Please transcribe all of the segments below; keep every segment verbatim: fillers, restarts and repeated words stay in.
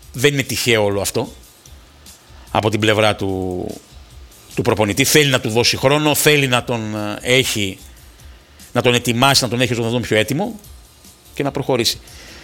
δεν είναι τυχαίο όλο αυτό από την πλευρά του, του προπονητή. Θέλει να του δώσει χρόνο, θέλει να τον έχει, να τον ετοιμάσει, να τον έχει τον πιο έτοιμο και να προχωρήσει.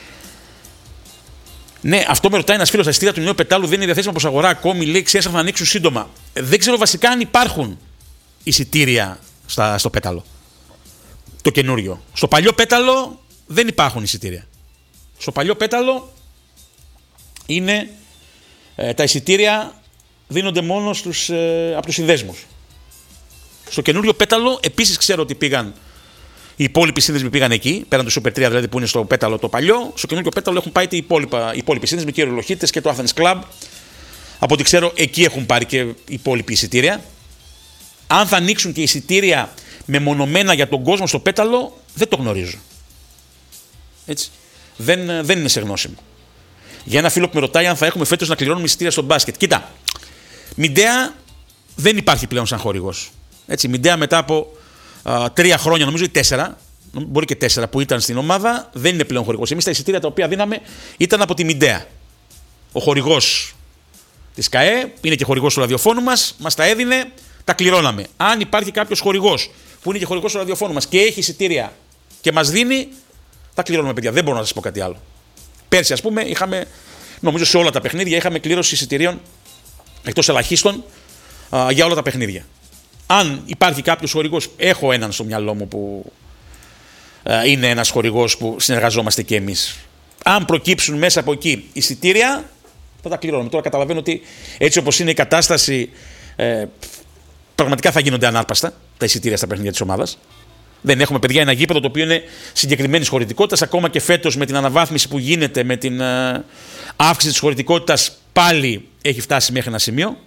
Ναι, αυτό με ρωτάει ένας φίλος. Τα εισιτήρια του Νέου Πετάλου δεν είναι διαθέσιμα προς αγορά ακόμη. Λέει, ξέρεις αν θα ανοίξουν σύντομα. Δεν ξέρω βασικά αν υπάρχουν εισιτήρια στα, στο Πέταλο. Το καινούριο. Στο παλιό Πέταλο δεν υπάρχουν εισιτήρια. Στο παλιό Πέταλο είναι ε, τα εισιτήρια δίνονται μόνο στους, ε, από τους συνδέσμους. Στο καινούριο Πέταλο επίσης ξέρω ότι πήγαν οι υπόλοιποι σύνδεσμοι πήγαν εκεί, πέραν του Super τρία δηλαδή που είναι στο Πέταλο το παλιό. Στο καινούριο Πέταλο έχουν πάει οι υπόλοιποι σύνδεσμοι και οι Ρολοχίτες και το Athens Club. Από ό,τι ξέρω εκεί έχουν πάρει και οι υπόλοιποι εισιτήρια. Αν θα ανοίξουν και εισιτήρια μεμονωμένα για τον κόσμο στο Πέταλο, δεν το γνωρίζω. Έτσι. Δεν, δεν είναι σε γνώση μου. Για ένα φίλο που με ρωτάει αν θα έχουμε φέτος να κληρώνουμε εισιτήρια στο μπάσκετ. Κοίτα, Μιντέα δεν υπάρχει πλέον σαν χορηγός. Έτσι, Μιντέα μετά από α, τρία χρόνια, νομίζω ή τέσσερα, μπορεί και τέσσερα που ήταν στην ομάδα, δεν είναι πλέον χορηγός. Εμείς τα εισιτήρια τα οποία δίναμε ήταν από τη Μιντέα. Ο χορηγός της ΚΑΕ είναι και χορηγός του ραδιοφώνου μας, μας τα έδινε, τα κληρώναμε. Αν υπάρχει κάποιος χορηγός που είναι και χορηγός του ραδιοφώνου μας και έχει εισιτήρια και μας δίνει, τα κληρώνουμε, παιδιά. Δεν μπορώ να σας πω κάτι άλλο. Πέρσι, ας πούμε, είχαμε, νομίζω σε όλα τα παιχνίδια, είχαμε κλήρωση εισιτηρίων εκτός ελαχίστων α, για όλα τα παιχνίδια. Αν υπάρχει κάποιος χορηγός, έχω έναν στο μυαλό μου που α, είναι ένας χορηγός που συνεργαζόμαστε και εμείς. Αν προκύψουν μέσα από εκεί εισιτήρια, θα τα κληρώνουμε. Τώρα καταλαβαίνω ότι έτσι όπως είναι η κατάσταση, ε, πραγματικά θα γίνονται ανάρπαστα τα εισιτήρια στα παιχνίδια της ομάδας. Δεν έχουμε, παιδιά, ένα γήπεδο το οποίο είναι συγκεκριμένης χωρητικότητας. Ακόμα και φέτος με την αναβάθμιση που γίνεται, με την ε, αύξηση της χωρητικότητας, πάλι έχει φτάσει μέχρι ένα σημείο.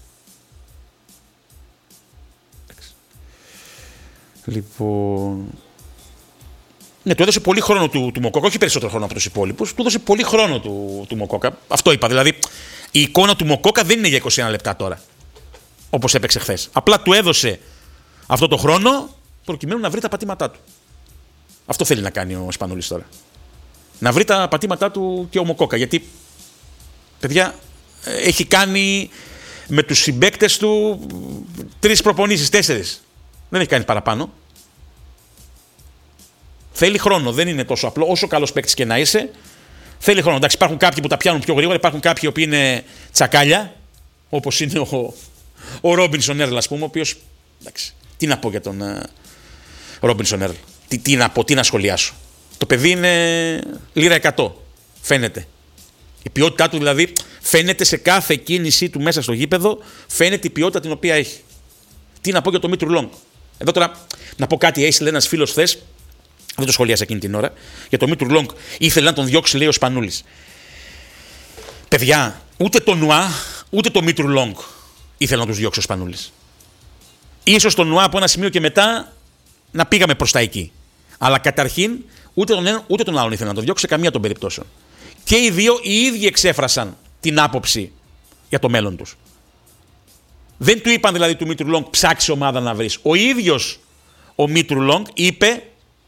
Λοιπόν. Ναι, του έδωσε πολύ χρόνο του, του Μοκόκα, όχι περισσότερο χρόνο από τους υπόλοιπους. Του έδωσε πολύ χρόνο του, του Μοκόκα. Αυτό είπα. Δηλαδή, η εικόνα του Μοκόκα δεν είναι για είκοσι ένα λεπτά τώρα, όπως έπαιξε χθες. Απλά του έδωσε αυτό το χρόνο προκειμένου να βρει τα πατήματά του. Αυτό θέλει να κάνει ο Σπανούλης τώρα. Να βρει τα πατήματά του και ο Μοκόκα. Γιατί, παιδιά, έχει κάνει με τους συμπαίκτες του τρεις προπονήσεις, τέσσερις. Δεν έχει κάνει παραπάνω. Θέλει χρόνο, δεν είναι τόσο απλό. Όσο καλός παίκτης και να είσαι, θέλει χρόνο. Εντάξει, υπάρχουν κάποιοι που τα πιάνουν πιο γρήγορα, υπάρχουν κάποιοι που είναι τσακάλια, όπως είναι ο, ο Ρόμπινσον Έρλ, ας πούμε, ο οποίος. Εντάξει, τι να πω για τον uh, Ρόμπινσον Έρλ. Τι, τι να πω, τι να σχολιάσω. Το παιδί είναι λίρα εκατό. Φαίνεται. Η ποιότητά του δηλαδή φαίνεται σε κάθε κίνησή του μέσα στο γήπεδο, φαίνεται η ποιότητα την οποία έχει. Τι να πω για τον Μήτρου Λόγκ. Εδώ τώρα να πω κάτι, έστειλε ένας φίλος χθες. Δεν το σχολίασα εκείνη την ώρα. Για τον Μήτρου Λόγκ ήθελε να τον διώξει, λέει ο Σπανούλης. Παιδιά, ούτε τον Νουά, ούτε τον Μήτρου Λόγκ ήθελε να τους διώξει ο Σπανούλης. Ίσως τον Νουά από ένα σημείο και μετά να πήγαμε προς τα εκεί. Αλλά καταρχήν ούτε τον έναν ούτε τον άλλον ήθελε να τον διώξει σε καμία των περιπτώσεων. Και οι δύο οι ίδιοι εξέφρασαν την άποψη για το μέλλον τους. Δεν του είπαν δηλαδή του Μήτρου Λόγκ ψάξει ομάδα να βρεις. Ο ίδιος ο Μήτρου Λόγκ είπε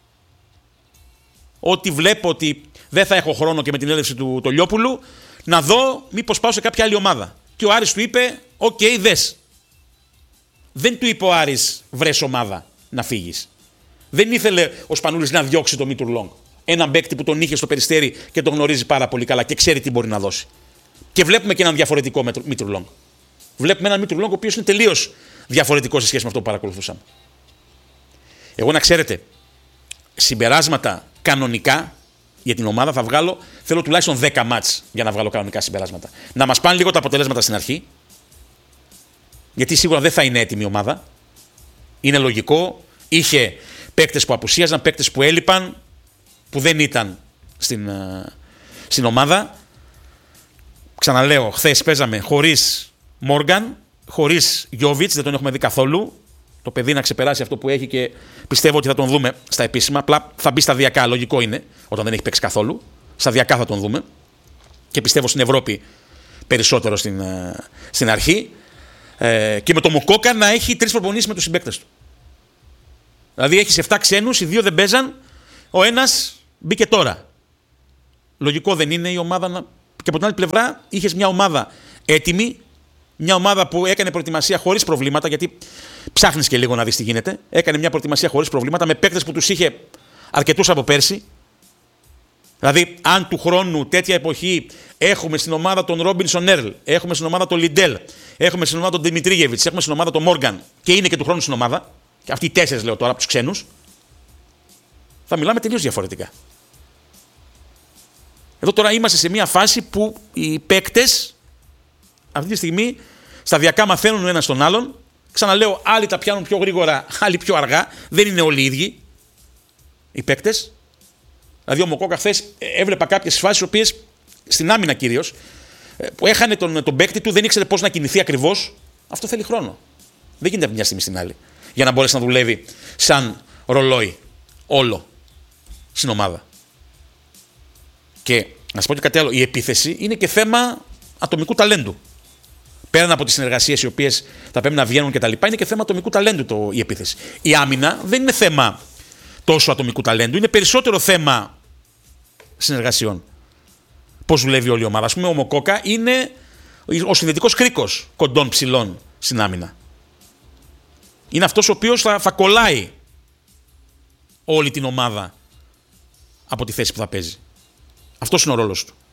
ότι βλέπω ότι δεν θα έχω χρόνο και με την έλευση του το Λιόπουλου να δω μήπως πάω σε κάποια άλλη ομάδα. Και ο Άρης του είπε, οκ, okay, δες. Δεν του είπε ο Άρης, βρες ομάδα να φύγεις. Δεν ήθελε ο Σπανούλης να διώξει τον Μήτρου Λόγκ. Έναν παίκτη που τον είχε στο Περιστέρι και τον γνωρίζει πάρα πολύ καλά και ξέρει τι μπορεί να δώσει. Και βλέπουμε και έναν διαφορετικό Μήτρου Λόγκ. Βλέπουμε έναν Μήτρου Λόγκ ο οποίος είναι τελείως διαφορετικό σε σχέση με αυτό που παρακολουθούσαμε. Εγώ να ξέρετε, συμπεράσματα κανονικά για την ομάδα θα βγάλω, θέλω τουλάχιστον δέκα μάτς για να βγάλω κανονικά συμπεράσματα. Να μας πάνε λίγο τα αποτελέσματα στην αρχή, γιατί σίγουρα δεν θα είναι έτοιμη η ομάδα. Είναι λογικό, είχε παίκτες που απουσίαζαν, παίκτες που έλειπαν, που δεν ήταν στην, στην ομάδα. Ξαναλέω, χθες παίζαμε χωρίς Μόργαν, χωρίς Γιόβιτς, δεν τον έχουμε δει καθόλου. Το παιδί να ξεπεράσει αυτό που έχει και πιστεύω ότι θα τον δούμε στα επίσημα. Απλά θα μπει σταδιακά, λογικό είναι, όταν δεν έχει παίξει καθόλου. Σταδιακά θα τον δούμε. Και πιστεύω στην Ευρώπη περισσότερο στην, στην αρχή. Ε, και με το Μοκόκα να έχει τρεις προπονήσεις με τους συμπαίκτες του. Δηλαδή έχει επτά ξένους, οι δύο δεν παίζαν, ο ένας μπήκε τώρα. Λογικό δεν είναι η ομάδα να και από την άλλη πλευρά είχες μια ομάδα έτοιμη, μια ομάδα που έκανε προετοιμασία χωρίς προβλήματα, γιατί ψάχνεις και λίγο να δεις τι γίνεται. Έκανε μια προετοιμασία χωρίς προβλήματα με παίκτες που τους είχε αρκετούς από πέρσι. Δηλαδή, αν του χρόνου τέτοια εποχή έχουμε στην ομάδα τον Ρόμπινσον Έρλ, έχουμε στην ομάδα τον Λιντέλ, έχουμε στην ομάδα τον Δημητρίγεβιτς, έχουμε στην ομάδα τον Μόργαν και είναι και του χρόνου στην ομάδα, και αυτοί οι τέσσερις λέω τώρα από τους ξένους, θα μιλάμε τελείως διαφορετικά. Εδώ τώρα είμαστε σε μια φάση που οι παίκτες αυτή τη στιγμή σταδιακά μαθαίνουν ο ένας τον άλλον. Ξαναλέω, άλλοι τα πιάνουν πιο γρήγορα, άλλοι πιο αργά. Δεν είναι όλοι οι ίδιοι οι παίκτες. Δηλαδή, ο Μοκόκα χθες έβλεπα κάποιες φάσεις, οποίες στην άμυνα κυρίως, που έχανε τον, τον παίκτη του, δεν ήξερε πώς να κινηθεί ακριβώς. Αυτό θέλει χρόνο. Δεν γίνεται από μια στιγμή στην άλλη. Για να μπορέσει να δουλεύει σαν ρολόι όλο στην ομάδα. Και να σας πω και κάτι άλλο. Η επίθεση είναι και θέμα ατομικού ταλέντου. Πέραν από τις συνεργασίες οι οποίες θα πρέπει να βγαίνουν κτλ., είναι και θέμα ατομικού ταλέντου το, η επίθεση. Η άμυνα δεν είναι θέμα τόσο ατομικού ταλέντου, είναι περισσότερο θέμα συνεργασιών. Πώς δουλεύει όλη η ομάδα. Ας πούμε, ο Μοκόκα είναι ο συνδετικός κρίκος κοντών ψηλών στην άμυνα. Είναι αυτός ο οποίος θα, θα κολλάει όλη την ομάδα από τη θέση που θα παίζει. Αυτός είναι ο ρόλος του.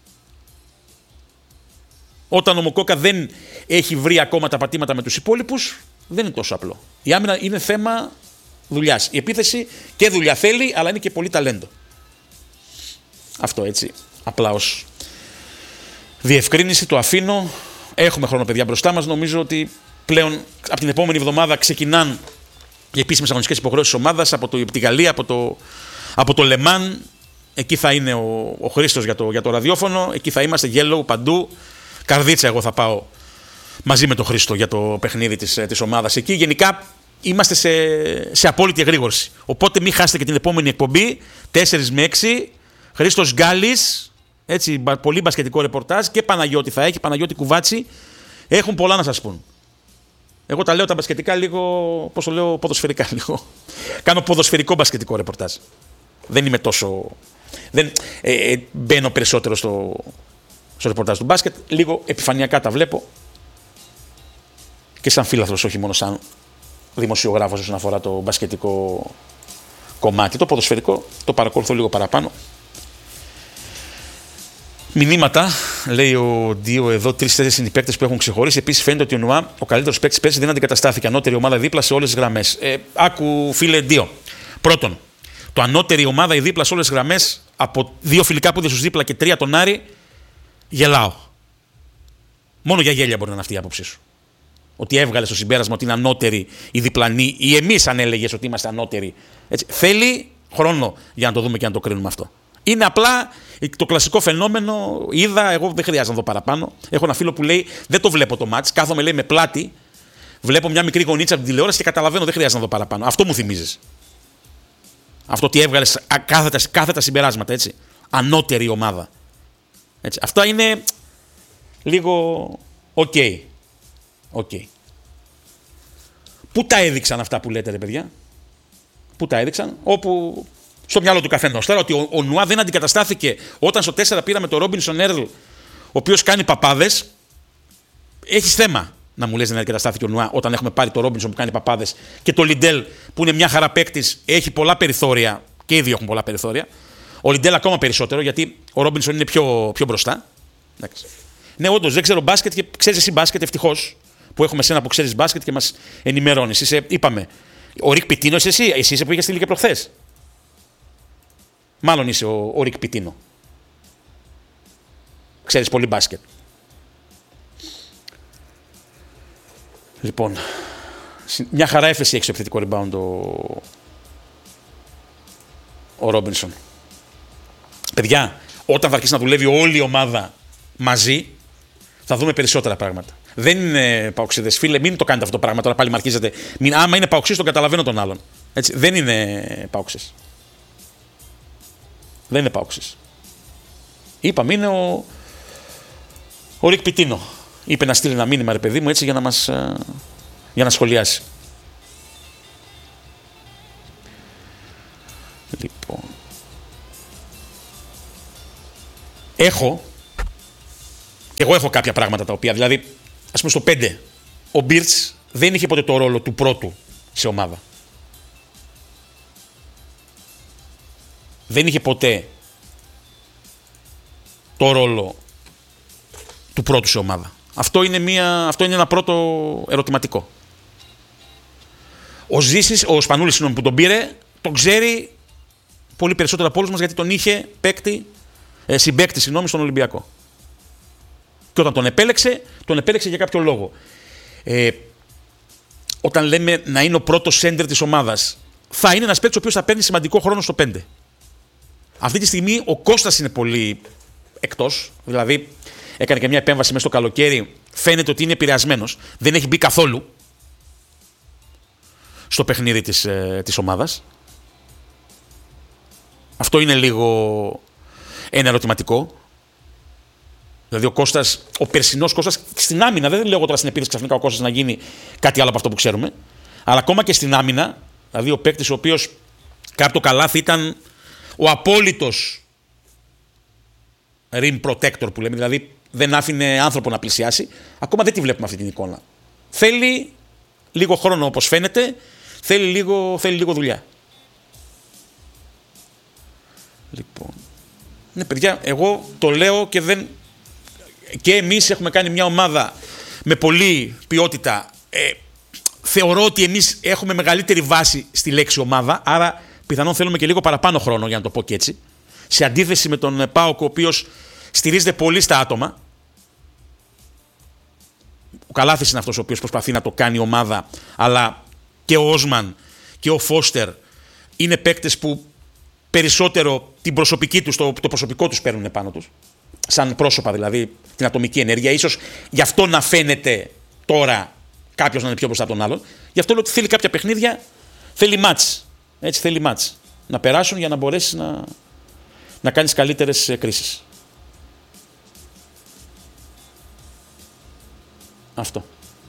Όταν ο Μοκόκα δεν έχει βρει ακόμα τα πατήματα με τους υπόλοιπους, δεν είναι τόσο απλό. Η άμυνα είναι θέμα δουλειάς. Η επίθεση και δουλειά θέλει, αλλά είναι και πολύ ταλέντο. Αυτό έτσι, απλά ως διευκρίνηση, το αφήνω. Έχουμε χρόνο, παιδιά, μπροστά μας. Νομίζω ότι πλέον από την επόμενη εβδομάδα ξεκινάνε οι επίσημες αγωνιστικές υποχρεώσεις της ομάδας από, το, από τη Γαλλία, από το, από το Λεμάν. Εκεί θα είναι ο, ο Χρήστος για το, για το ραδιόφωνο. Εκεί θα είμαστε yellow παντού. Καρδίτσα, εγώ θα πάω μαζί με τον Χρήστο για το παιχνίδι της, της ομάδας εκεί. Γενικά είμαστε σε, σε απόλυτη εγρήγορση. Οπότε μην χάσετε και την επόμενη εκπομπή, τέσσερα με έξι. Χρήστος Γκάλης, έτσι, πολύ μπασκετικό ρεπορτάζ, και Παναγιώτη θα έχει, Παναγιώτη Κουβάτσι. Έχουν πολλά να σας πούν. Εγώ τα λέω τα μπασκετικά λίγο, πώς το λέω, ποδοσφαιρικά λίγο. Κάνω ποδοσφαιρικό μπασκετικό ρεπορτάζ. Δεν είμαι τόσο... Δεν ε, ε, μπαίνω περισσότερο στο, στο ρεπορτάζ του μπάσκετ. Λίγο επιφανειακά τα βλέπω. Και σαν φίλαθλος, όχι μόνο σαν δημοσιογράφος όσον αφορά το μπασκετικό κομμάτι. Το ποδοσφαιρικό το παρακολουθώ λίγο παραπάνω. Μηνύματα, λέει ο Ντίο εδώ, τρεις-τέσσερις είναι οι παίκτες που έχουν ξεχωρίσει. Επίσης, φαίνεται ότι ο Νουά, ο καλύτερος παίκτης πέρσι, δεν αντικαταστάθηκε. Ανώτερη ομάδα δίπλα σε όλες τις γραμμές. Ε, άκου, φίλε Ντίο. Πρώτον, το ανώτερη ομάδα η δίπλα σε όλες τις γραμμές, από δύο φιλικά που είδε στους δίπλα και τρία τον Άρη, γελάω. Μόνο για γέλια μπορεί να είναι αυτή η άποψή σου. Ότι έβγαλε στο συμπέρασμα ότι είναι ανώτερη η διπλανή, ή εμείς αν έλεγες ότι είμαστε ανώτεροι. Έτσι. Θέλει χρόνο για να το δούμε και να το κρίνουμε αυτό. Είναι απλά το κλασικό φαινόμενο. Είδα, εγώ δεν χρειάζεται να δω παραπάνω. Έχω ένα φίλο που λέει: δεν το βλέπω το μάτς. Κάθομαι, λέει, με πλάτη. Βλέπω μια μικρή γωνίτσα από την τηλεόραση και καταλαβαίνω, δεν χρειάζεται να δω παραπάνω. Αυτό μου θυμίζεις. Αυτό ότι έβγαλε κάθετα, κάθετα συμπεράσματα, έτσι. Ανώτερη ομάδα. Έτσι. Αυτά είναι λίγο οκ. Okay. Okay. Πού τα έδειξαν αυτά που λέτε, ρε παιδιά? Πού τα έδειξαν? Όπου στο μυαλό του καθενός. Τώρα ότι ο, ο Νουά δεν αντικαταστάθηκε όταν στο τέσσερα πήραμε τον Ρόμπινσον Έρλ, ο οποίος κάνει παπάδες. Έχεις θέμα να μου λες δεν αντικαταστάθηκε ο Νουά όταν έχουμε πάρει τον Ρόμπινσον που κάνει παπάδες και το Λιντέλ που είναι μια χαρά παίκτης, έχει πολλά περιθώρια, και οι δύο έχουν πολλά περιθώρια. Ο Λιντέλ ακόμα περισσότερο, γιατί ο Ρόμπινσον είναι πιο, πιο μπροστά. Εντάξει. Ναι, όντως δεν ξέρω μπάσκετ και ξέρεις εσύ μπάσκετ, ευτυχώς που έχουμε σένα που ξέρεις μπάσκετ και μας ενημερώνεις. Είσαι, είπαμε, ο Ρικ Πιτίνο είσαι εσύ, εσύ είσαι που είχες στείλει και προχθές. Μάλλον είσαι ο, ο Ρικ Πιτίνο. Ξέρεις πολύ μπάσκετ. Λοιπόν, μια χαρά έφεση έχει στο επιθετικό rebound ο, ο Ρόμπινσον. Παιδιά, όταν θα αρχίσει να δουλεύει όλη η ομάδα μαζί, θα δούμε περισσότερα πράγματα. Δεν είναι παοξίδες, φίλε, μην το κάνετε αυτό το πράγμα τώρα πάλι μαρκίζετε. Μην, άμα είναι παοξής, τον καταλαβαίνω τον άλλον. Έτσι, δεν είναι παοξής. Δεν είναι παοξής. Είπαμε, είναι ο, ο Ρικ Πιτίνο. Είπε να στείλει ένα μήνυμα, ρε παιδί μου, έτσι για να μας για να σχολιάσει. Λοιπόν. Έχω Και εγώ έχω κάποια πράγματα τα οποία, δηλαδή, ας πούμε στο πέντε, ο Μπίρτς δεν είχε ποτέ το ρόλο του πρώτου σε ομάδα. Δεν είχε ποτέ το ρόλο του πρώτου σε ομάδα. Αυτό είναι, μια, αυτό είναι ένα πρώτο ερωτηματικό. Ο Ζήσης, ο Σπανούλης συγγνώμη, που τον πήρε, τον ξέρει πολύ περισσότερο από όλους μας, γιατί τον είχε παίκτη, ε, συμπαίκτη συγγνώμη, στον Ολυμπιακό. Και όταν τον επέλεξε, τον επέλεξε για κάποιο λόγο. Ε, όταν λέμε να είναι ο πρώτος σέντερ της ομάδας, θα είναι ένας παίκτης ο οποίος θα παίρνει σημαντικό χρόνο στο πέντε. Αυτή τη στιγμή ο Κώστας είναι πολύ εκτός, δηλαδή έκανε και μια επέμβαση μέσα στο καλοκαίρι, φαίνεται ότι είναι επηρεασμένος, δεν έχει μπει καθόλου στο παιχνίδι της, ε, της ομάδας. Αυτό είναι λίγο ένα ερωτηματικό. Δηλαδή ο Κώστας, ο περσινός Κώστας στην άμυνα, δεν λέω εγώ τώρα στην επίθεση ξαφνικά ο Κώστας να γίνει κάτι άλλο από αυτό που ξέρουμε, αλλά ακόμα και στην άμυνα, δηλαδή ο παίκτης ο οποίος κάποιο καλάθι ήταν ο απόλυτος rim protector που λέμε, δηλαδή δεν άφηνε άνθρωπο να πλησιάσει, ακόμα δεν τη βλέπουμε αυτή την εικόνα. Θέλει λίγο χρόνο όπως φαίνεται, θέλει λίγο, θέλει λίγο δουλειά. Λοιπόν, ναι παιδιά, εγώ το λέω και δεν... Και εμείς έχουμε κάνει μια ομάδα με πολλή ποιότητα. Ε, θεωρώ ότι εμείς έχουμε μεγαλύτερη βάση στη λέξη ομάδα, άρα πιθανόν θέλουμε και λίγο παραπάνω χρόνο, για να το πω και έτσι. Σε αντίθεση με τον ΠΑΟΚ, ο οποίος στηρίζεται πολύ στα άτομα. Ο Καλάθης είναι αυτός ο οποίος προσπαθεί να το κάνει η ομάδα, αλλά και ο Όσμαν και ο Φώστερ είναι παίκτες που περισσότερο την προσωπική τους, το, το προσωπικό τους παίρνουν πάνω τους. Σαν πρόσωπα δηλαδή, την ατομική ενέργεια. Ίσως γι' αυτό να φαίνεται τώρα κάποιος να είναι πιο μπροστά από τον άλλον. Γι' αυτό λέω ότι θέλει κάποια παιχνίδια, θέλει μάτς. Έτσι θέλει μάτς. Να περάσουν για να μπορέσεις να, να κάνεις καλύτερες κρίσεις. Αυτό.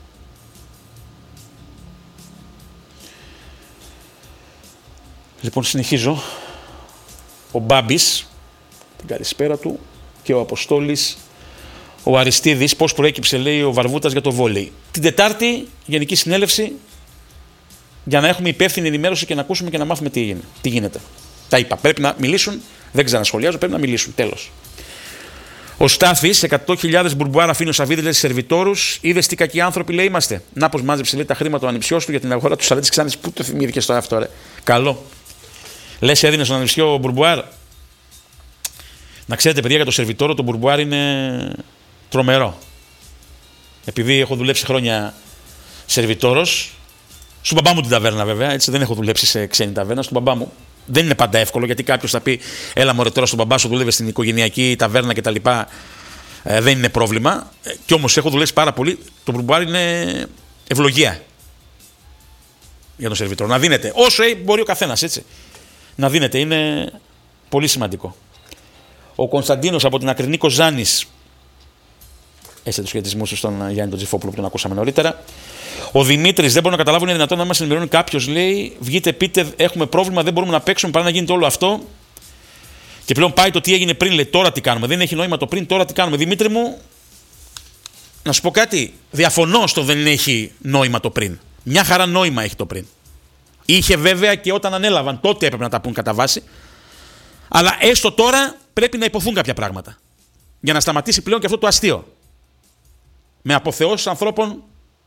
Λοιπόν, συνεχίζω. Ο Μπάμπης, την καλησπέρα του, και ο Αποστόλης, ο Αριστίδης, πώς προέκυψε, λέει, ο Βαρβούτας για το βόλεϊ. Την Τετάρτη, Γενική Συνέλευση, για να έχουμε υπεύθυνη ενημέρωση και να ακούσουμε και να μάθουμε τι, γίνει, τι γίνεται. Τα είπα. Πρέπει να μιλήσουν, δεν ξανασχολιάζω, πρέπει να μιλήσουν. Τέλος. Ο Στάθης, εκατό χιλιάδες μπουρμπουάρα αφήνει ο Σαββίδης, λέει, σερβιτόρους. Είδες τι κακοί άνθρωποι, λέει, είμαστε. Να πως μάζεψε, λέει, τα χρήματα ο ανιψιός του για την αγορά του σαράντα Ξάνης. Πού το θυμήθηκε τώρα αυτό, ρε. Καλό. Λες, έδινε στον ανιψιό μπουρμπουάρ. Να ξέρετε, παιδιά, για το σερβιτόρο το μπουρμπουάρ είναι τρομερό. Επειδή έχω δουλέψει χρόνια σερβιτόρος, στον μπαμπά μου την ταβέρνα βέβαια, έτσι, δεν έχω δουλέψει σε ξένη ταβέρνα, στον μπαμπά μου. Δεν είναι πάντα εύκολο, γιατί κάποιος θα πει: έλα μωρέ, τώρα στον μπαμπά σου δούλευε στην οικογενειακή ταβέρνα κτλ. Ε, δεν είναι πρόβλημα. Ε, κι όμως έχω δουλέψει πάρα πολύ. Το μπουρμπουάρ είναι ευλογία για τον σερβιτόρο. Να δίνεται όσο μπορεί ο καθένας, έτσι. Να δίνεται, είναι πολύ σημαντικό. Ο Κωνσταντίνος από την Ακρινή Κοζάνης, έστειλε τους χαιρετισμούς του στον Γιάννη τον Τζιφόπουλο που τον ακούσαμε νωρίτερα. Ο Δημήτρης, δεν μπορώ να καταλάβω, είναι δυνατόν να μας ενημερώνει κάποιος, λέει, βγείτε, πείτε, έχουμε πρόβλημα, δεν μπορούμε να παίξουμε παρά να γίνεται όλο αυτό. Και πλέον πάει το τι έγινε πριν, λέει, τώρα τι κάνουμε. Δεν έχει νόημα το πριν, τώρα τι κάνουμε. Δημήτρη μου, να σου πω κάτι. Διαφωνώ στο δεν έχει νόημα το πριν. Μια χαρά νόημα έχει το πριν. Είχε βέβαια και όταν ανέλαβαν, τότε έπρεπε να τα πούν κατά βάση. Αλλά έστω τώρα πρέπει να υποθούν κάποια πράγματα. Για να σταματήσει πλέον και αυτό το αστείο. Με αποθεώσεις ανθρώπων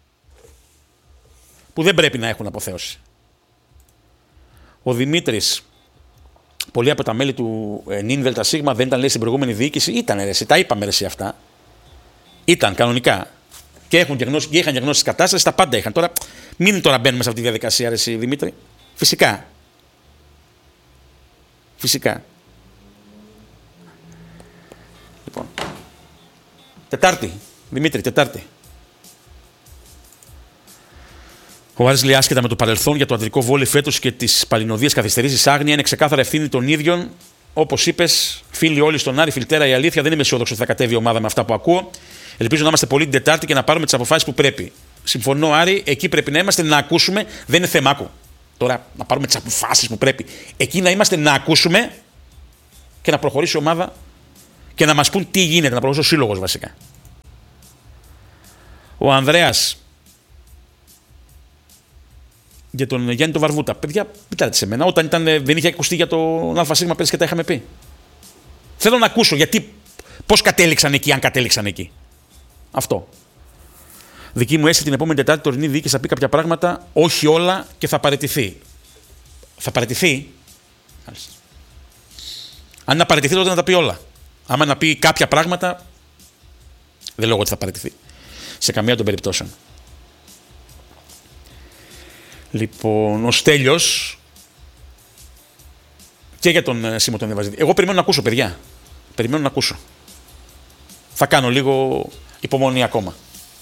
που δεν πρέπει να έχουν αποθέωση. Ο Δημήτρης, πολλοί από τα μέλη του νυν δελτα σίγμα δεν ήταν, λέει, στην προηγούμενη διοίκηση. Ήταν, ρε, τα είπαμε, ρε, αυτά. Ήταν κανονικά. Και, έχουν και, γνώση, και είχαν και γνώση της κατάστασης, τα πάντα είχαν. Τώρα, μην τώρα μπαίνουμε σε αυτή τη διαδικασία, ρε, εσύ, Δημήτρη. Φυσικά. Φυσικά. Λοιπόν. Τετάρτη. Δημήτρη, Τετάρτη. Ο Άρης λέει, άσχετα με το παρελθόν για το αντρικό βόλεϊ φέτος και τις παλινοδίες καθυστερήσεις άγνοια, είναι ξεκάθαρα ευθύνη των ίδιων. Όπως είπες, φίλοι όλοι στον Άρη, φιλτέρα, η αλήθεια, δεν είμαι αισιόδοξο ότι θα κατέβει η ομάδα με αυτά που ακούω. Ελπίζω να είμαστε πολύ την Τετάρτη και να πάρουμε τις αποφάσεις που πρέπει. Συμφωνώ, Άρη, εκεί πρέπει να είμαστε, να ακούσουμε. Δεν είναι θέμα άκου. Τώρα να πάρουμε τις αποφάσεις που πρέπει. Εκεί να είμαστε, να ακούσουμε και να προχωρήσει η ομάδα και να μας πούν τι γίνεται, να προχωρήσει ο σύλλογος βασικά. Ο Ανδρέας για τον Γιάννη τον Βαρβούτα. Παιδιά, πείτε σε μένα. Όταν ήταν, δεν είχε ακουστεί για τον ΑΣ πέρυσι και τα είχαμε πει. Θέλω να ακούσω γιατί, πώς κατέληξαν εκεί, αν κατέληξαν εκεί. Αυτό. Δική μου αίσθηση την επόμενη Τετάρτη τωρινή διοίκηση θα πει κάποια πράγματα, όχι όλα και θα παραιτηθεί. Θα παραιτηθεί. Αν να παραιτηθεί, τότε να τα πει όλα. Άμα να πει κάποια πράγματα, δεν λέω ότι θα παραιτηθεί. Σε καμία των περιπτώσεων. Λοιπόν, ο Στέλιος και για τον Σίμω τον Ευαζίδη. Εγώ περιμένω να ακούσω, παιδιά. Περιμένω να ακούσω. Θα κάνω λίγο υπομονή ακόμα.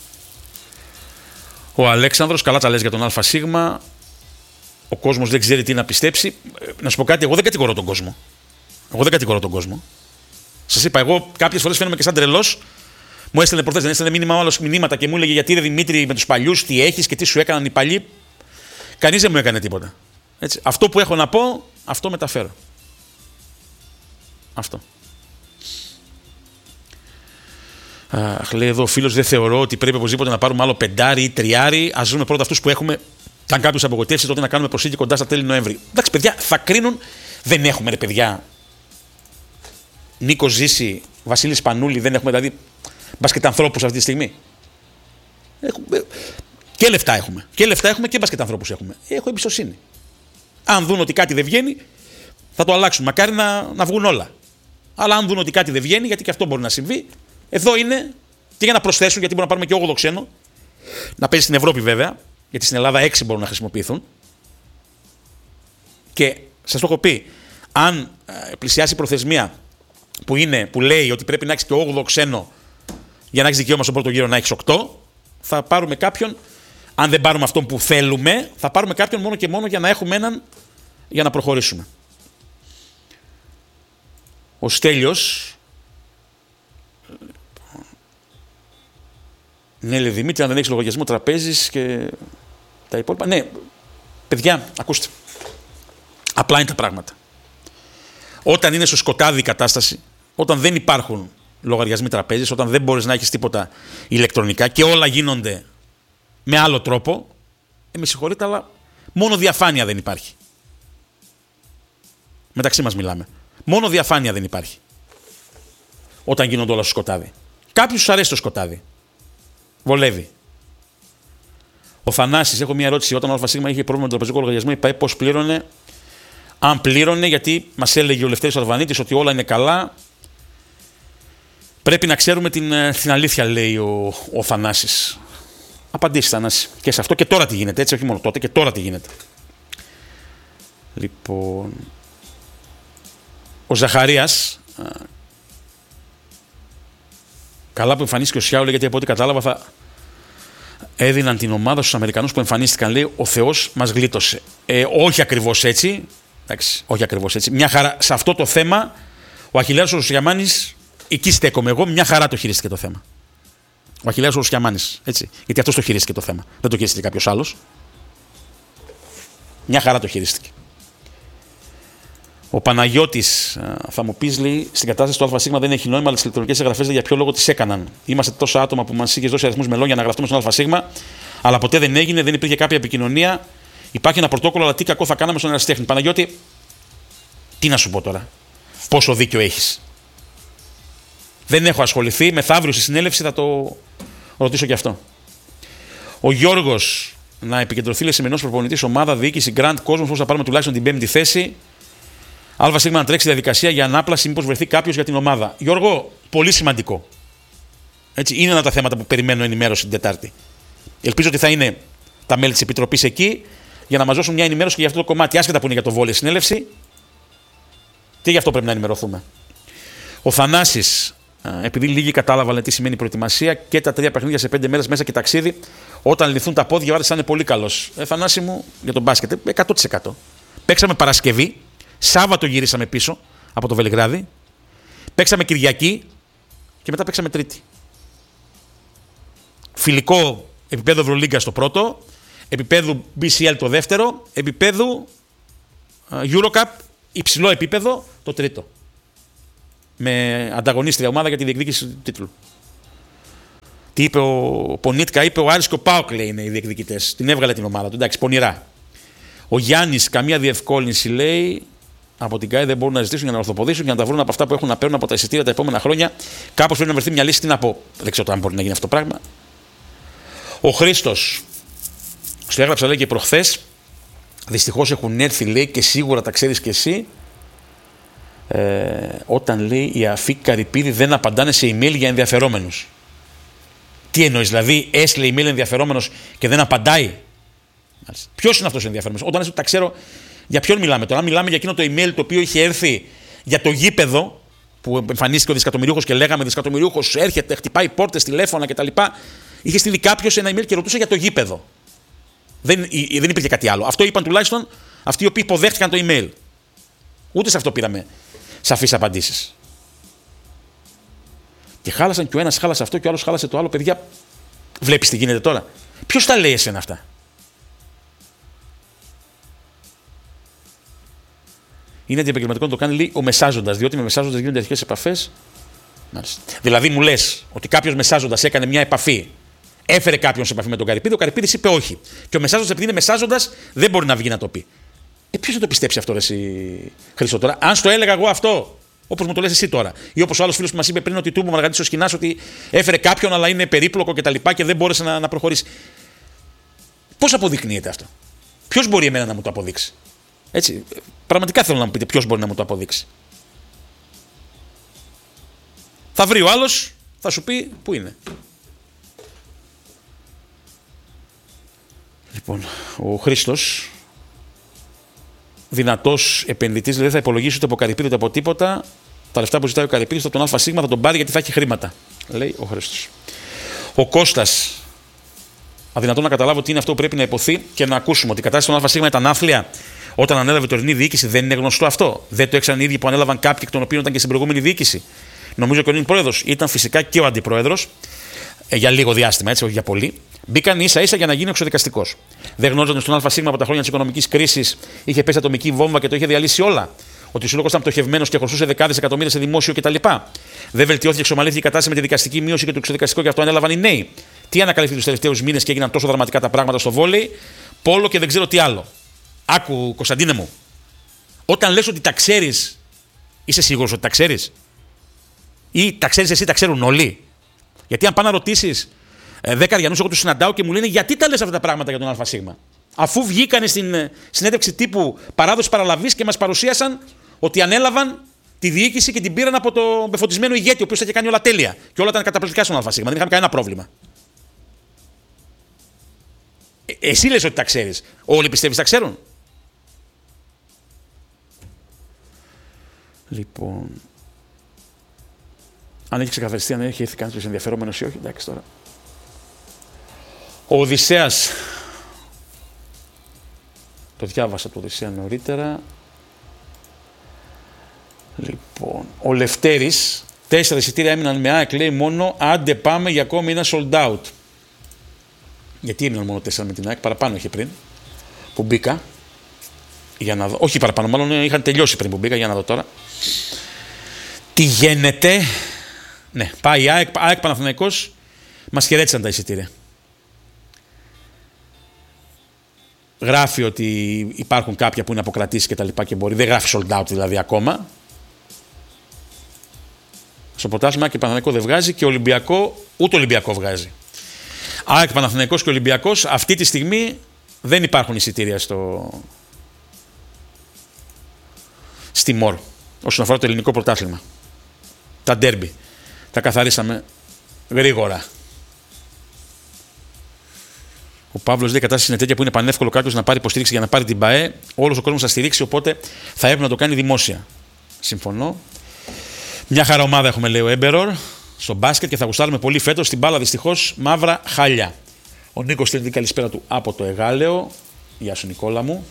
Ο Αλέξανδρος, καλά τα λες για τον ΑΣ. Ο κόσμος δεν ξέρει τι να πιστέψει. Να σου πω κάτι, εγώ δεν κατηγορώ τον κόσμο. Εγώ δεν κατηγορώ τον κόσμο. Σας είπα, εγώ κάποιες φορές φαίνομαι και σαν τρελός. Μου έστελνε προχθές, δεν έστελνε μήνυμα όλος μηνύματα και μου έλεγε γιατί ρε Δημήτρη με τους παλιούς, τι έχεις και τι σου έκαναν οι παλιοί. Κανείς δεν μου έκανε τίποτα. Έτσι. Αυτό που έχω να πω, αυτό μεταφέρω. Αυτό. Αχ, λέει εδώ ο φίλος, δεν θεωρώ ότι πρέπει οπωσδήποτε να πάρουμε άλλο πεντάρι ή τριάρι. Ας δούμε πρώτα αυτούς που έχουμε. Αν κάποιος απογοητεύσει, τότε να κάνουμε προσήκη κοντά στα τέλη Νοέμβρη. Εντάξει, παιδιά, θα κρίνουν. Δεν έχουμε, ρε παιδιά. Νίκο Ζήση, Βασίλη Πανούλη, δεν έχουμε δηλαδή μπασκετανθρώπους αυτή τη στιγμή. Έχουμε. Και λεφτά έχουμε. Και λεφτά έχουμε και μπασκετανθρώπους έχουμε. Έχω εμπιστοσύνη. Αν δουν ότι κάτι δεν βγαίνει, θα το αλλάξουν. Μακάρι να, να βγουν όλα. Αλλά αν δουν ότι κάτι δεν βγαίνει, γιατί και αυτό μπορεί να συμβεί, εδώ είναι και για να προσθέσουν, γιατί μπορούν να πάρουμε και όγδοο ξένο. Να παίζει στην Ευρώπη βέβαια, γιατί στην Ελλάδα έξι μπορούν να χρησιμοποιηθούν. Και σας το έχω πει, αν ε, πλησιάσει η προθεσμία που, είναι, που λέει ότι πρέπει να έχει και όγδοο ξένο για να έχει δικαίωμα στον πρώτο γύρο να έχει οκτώ, θα πάρουμε κάποιον. Αν δεν πάρουμε αυτόν που θέλουμε, θα πάρουμε κάποιον μόνο και μόνο για να έχουμε έναν για να προχωρήσουμε. Ο Στέλιος. Ναι, λέει Δημήτρη, αν δεν έχεις λογαριασμό τραπέζης και τα υπόλοιπα. Ναι, παιδιά, ακούστε. Απλά είναι τα πράγματα. Όταν είναι στο σκοτάδι η κατάσταση, όταν δεν υπάρχουν λογαριασμοί τραπέζης, όταν δεν μπορείς να έχεις τίποτα ηλεκτρονικά και όλα γίνονται με άλλο τρόπο, ε, με συγχωρείτε, αλλά μόνο διαφάνεια δεν υπάρχει. Μεταξύ μας μιλάμε. Μόνο διαφάνεια δεν υπάρχει. Όταν γίνονται όλα στο σκοτάδι. Κάποιους τους αρέσει το σκοτάδι. Βολεύει. Ο Θανάσης, έχω μια ερώτηση. Όταν ο ΑΣ είχε πρόβλημα με τον τραπεζικό λογαριασμό, είπε πώς πλήρωνε. Αν πλήρωνε, γιατί μας έλεγε ο Λευτέρης Αρβανίτης ότι όλα είναι καλά. Πρέπει να ξέρουμε την, την αλήθεια, λέει ο, ο Θανάσης. Απαντήσει, Θανάση. Και σε αυτό και τώρα τι γίνεται, έτσι, όχι μόνο τότε, και τώρα τι γίνεται. Λοιπόν. Ο Ζαχαρίας. Καλά που εμφανίστηκε ο Σιάουλε, γιατί από ό,τι κατάλαβα θα έδιναν την ομάδα στους Αμερικανούς που εμφανίστηκαν. Λέει ο Θεός μας γλίτωσε. Ε, όχι ακριβώς έτσι. Εντάξει, όχι ακριβώς έτσι. Μια χαρά. Σε αυτό το θέμα ο Αχιλλέας ο Ρουσιαμάνης, εκεί στέκομαι εγώ, μια χαρά το χειρίστηκε το θέμα. Ο Αχιλλέας ο Ρουσιαμάνης. Έτσι. Γιατί αυτός το χειρίστηκε το θέμα. Δεν το χειρίστηκε κάποιος άλλος. Μια χαρά το χειρίστηκε. Ο Παναγιώτης, θα μου πει, λέει, στην κατάσταση του ΑΣ δεν έχει νόημα, αλλά τις ηλεκτρονικές εγγραφές για ποιο λόγο τις έκαναν. Είμαστε τόσα άτομα που μας είχε δώσει αριθμούς μελών για να γραφτούμε στον ΑΣ, αλλά ποτέ δεν έγινε, δεν υπήρχε κάποια επικοινωνία. Υπάρχει ένα πρωτόκολλο, αλλά τι κακό θα κάναμε στον ερασιτέχνη. Παναγιώτη, τι να σου πω τώρα. Πόσο δίκιο έχεις. Δεν έχω ασχοληθεί. Μεθαύριο στη συνέλευση θα το ρωτήσω κι αυτό. Ο Γιώργος, να επικεντρωθεί λέει σημερινός προπονητής, ομάδα, διοίκηση, Grand Cosmos, πώς θα πάρουμε τουλάχιστον την πέμπτη θέση. ΑΣ να τρέξει διαδικασία για ανάπλαση, μήπως βρεθεί κάποιος για την ομάδα. Γιώργο, πολύ σημαντικό. Έτσι, είναι ένα από τα θέματα που περιμένω ενημέρωση την Τετάρτη. Ελπίζω ότι θα είναι τα μέλη της Επιτροπής εκεί για να μας δώσουν μια ενημέρωση και για αυτό το κομμάτι. Άσχετα που είναι για το βόλεϊ συνέλευση, και γι' αυτό πρέπει να ενημερωθούμε. Ο Θανάσης, επειδή λίγοι κατάλαβαν τι σημαίνει προετοιμασία και τα τρία παιχνίδια σε πέντε μέρες μέσα και ταξίδι, όταν λυθούν τα πόδια, ο Άρης θα είναι πολύ καλός. Ε, Θανάση μου, για τον μπάσκετ, εκατό τοις εκατό. Παίξαμε Παρασκευή. Σάββατο γυρίσαμε πίσω από το Βελιγράδι. Παίξαμε Κυριακή και μετά παίξαμε Τρίτη. Φιλικό επίπεδο Ευρωλίγκα στο πρώτο, επίπεδο μπι σι ελ το δεύτερο, επίπεδο Eurocup υψηλό επίπεδο το τρίτο. Με ανταγωνίστρια ομάδα για τη διεκδίκηση του τίτλου. Τι είπε ο Πονίτκα, είπε ο Άρης και ο ΠΑΟΚ, λέει, είναι οι διεκδικητές. Την έβγαλε την ομάδα του, εντάξει, πονηρά. Ο Γιάννης, καμία διευκόλυνση, λέει, από την ΚΑΕ δεν μπορούν να ζητήσουν για να ορθοποδήσουν και να τα βρουν από αυτά που έχουν να παίρνουν από τα εισιτήρια τα επόμενα χρόνια. Κάπως πρέπει να βρεθεί μια λύση. Τι να πω, δεν ξέρω αν μπορεί να γίνει αυτό το πράγμα. Ο Χρήστος, στο έγραψα, λέει, και προχθές. Δυστυχώς έχουν έρθει, λέει, και σίγουρα τα ξέρεις και εσύ. Ε, όταν, λέει, οι Αφή Καρυπίδη δεν απαντάνε σε email για ενδιαφερόμενους. Τι εννοείς, δηλαδή, έστειλε email ενδιαφερόμενος και δεν απαντάει. Ποιος είναι αυτός ο ενδιαφερόμενος? Όταν έστω, τα ξέρω, για ποιον μιλάμε τώρα? Μιλάμε για εκείνο το email το οποίο είχε έρθει για το γήπεδο που εμφανίστηκε ο δισεκατομμυρίουχος και λέγαμε δισεκατομμυρίουχος έρχεται, χτυπάει πόρτες, τηλέφωνα κτλ. Είχε στείλει κάποιος ένα email και ρωτούσε για το γήπεδο. Δεν, δεν υπήρχε κάτι άλλο. Αυτό είπαν τουλάχιστον αυτοί οι οποίοι υποδέχτηκαν το email. Ούτε σε αυτό πήραμε σαφείς απαντήσεις. Και χάλασαν και ο ένας χάλασε αυτό και ο άλλος χάλασε το άλλο. Παιδιά, βλέπεις τι γίνεται τώρα? Ποιος τα λέει εσένα αυτά? Είναι αντιεπαγγελματικό να το κάνει, λέει, ο μεσάζοντας, διότι με μεσάζοντας γίνονται αρχικές επαφές. Μάλιστα. Δηλαδή, μου λες ότι κάποιος μεσάζοντας έκανε μια επαφή, έφερε κάποιον σε επαφή με τον Καρυπίδη, ο Καρυπίδης είπε όχι. Και ο μεσάζοντας, επειδή είναι μεσάζοντας, δεν μπορεί να βγει να το πει. Ε, ποιος θα το πιστέψει αυτό, ρε εσύ, Χρήστο, τώρα? Αν στο έλεγα εγώ αυτό, όπως μου το λες εσύ τώρα, ή όπως ο άλλος φίλος που μας είπε πριν ότι του μου Μαργαρίτης ο Σκηνάς ότι έφερε κάποιον, αλλά είναι περίπλοκο κτλ. Και, και δεν μπόρεσε να, να προχωρήσει. Πώς αποδεικνύεται αυτό? Ποιος μπορεί εμένα να μου το αποδείξει? Έτσι, πραγματικά θέλω να μου πείτε ποιος μπορεί να μου το αποδείξει. Θα βρει ο άλλος, θα σου πει πού είναι. Λοιπόν, ο Χρήστος, δυνατός επενδυτής, δηλαδή θα υπολογίσει ούτε από Καρυπίδη ούτε από τίποτα. Τα λεφτά που ζητάει ο Καρυπίδης από τον ΑΣ θα τον πάρει γιατί θα έχει χρήματα, λέει ο Χρήστος. Ο Κώστας, αδυνατόν να καταλάβω τι είναι αυτό που πρέπει να υποθεί και να ακούσουμε ότι η κατάσταση των ΑΣ ήταν άθλια όταν ανέλαβε η τωρινή διοίκηση. Δεν είναι γνωστό αυτό? Δεν το έξαν οι ίδιοι που ανέλαβαν κάποιοι εκ των οποίων ήταν και στην προηγούμενη διοίκηση? Νομίζω και ο νυν πρόεδρος ήταν φυσικά και ο αντιπρόεδρος, ε, για λίγο διάστημα, έτσι, όχι για πολύ. Μπήκαν ίσα ίσα για να γίνει εξοδικαστικός. Δεν γνώριζαν στον ΑΣ από τα χρόνια της οικονομικής κρίσης, είχε πέσει ατομική βόμβα και το είχε διαλύσει όλα. Ότι ο σύλλογος ήταν πτωχευμένος και χρωστούσε δεκάδες εκατομμύρια σε δημόσιο κτλ. Δεν βελτιώθηκε και εξομαλύθηκε η κατάσταση με τη δικαστική μείωση και το εξοδικαστικό και αυτό ανέλαβαν οι νέοι. Τι ανακαλύφθηκε τους τελευταίους μήνες και έγιναν τόσο δραματικά τα πράγματα στο βόλεϊ, πόλο και δεν ξέρω τι άλλο. Άκου, Κωνσταντίνε μου, όταν λες ότι τα ξέρεις, είσαι σίγουρος ότι τα ξέρεις? Ή τα ξέρεις εσύ, τα ξέρουν όλοι? Γιατί αν πάνε να ρωτήσεις ε, δέκα Αριανούς, εγώ τους συναντάω και μου λένε γιατί τα λες αυτά τα πράγματα για τον ΑΣ? Αφού βγήκανε στην ε, συνέντευξη τύπου παράδοση παραλαβής και μας παρουσίασαν ότι ανέλαβαν τη διοίκηση και την πήραν από τον πεφωτισμένο ηγέτη, ο οποίος τα είχε κάνει όλα τέλεια. Και όλα ήταν καταπληκτικά στον ΑΣ. Δεν είχαμε κανένα πρόβλημα. Ε, εσύ λες ότι τα ξέρεις. Όλοι πιστεύεις τα ξέρουν? Λοιπόν, αν έχει ξεκαθαριστεί, αν έχει έρθει κανείς ενδιαφερόμενος ή όχι, εντάξει τώρα. Ο Οδυσσέας, το διάβασα το Οδυσσέα νωρίτερα. Λοιπόν, ο Λευτέρης, τέσσερα εισιτήρια έμειναν με ΑΕΚ, λέει μόνο, άντε πάμε για ακόμη ένα sold out. Γιατί έμειναν μόνο τέσσερα με την ΑΕΚ, παραπάνω είχε πριν, που μπήκα. Για να δω. Όχι παραπάνω, μάλλον είχαν τελειώσει πριν που μπήκα, για να δω τώρα. Τι γίνεται? Ναι, πάει η ΑΕΚ, ΑΕΚ Παναθηναϊκός, μας χαιρέτησαν τα εισιτήρια. Γράφει ότι υπάρχουν κάποια που είναι αποκρατήσεις και τα λοιπά και μπορεί, δεν γράφει sold out δηλαδή ακόμα. Στο πρωτάθλημα και Παναθηναϊκό δεν βγάζει και Ολυμπιακό, ούτε Ολυμπιακό βγάζει. ΑΕΚ Παναθηναϊκός και Ολυμπιακός αυτή τη στιγμή δεν υπάρχουν εισιτήρια στο... στη ΜΟΡ όσον αφορά το ελληνικό πρωτάθλημα. Τα ντέρμπι. Τα καθαρίσαμε γρήγορα. Ο Παύλος λέει: η κατάσταση είναι τέτοια που είναι πανεύκολο κάποιος να πάρει υποστήριξη για να πάρει την ΠΑΕ. Όλος ο κόσμος θα στηρίξει, οπότε θα έπρεπε να το κάνει δημόσια. Συμφωνώ. Μια χαρά ομάδα έχουμε, λέει ο Έμπερορ, στο μπάσκετ και θα γουστάρουμε πολύ φέτος. Στην μπάλα δυστυχώς μαύρα χάλια. Ο Νίκος στέλνει την καλησπέρα του από το Εγάλεο. Γεια σου, Νικόλα μου.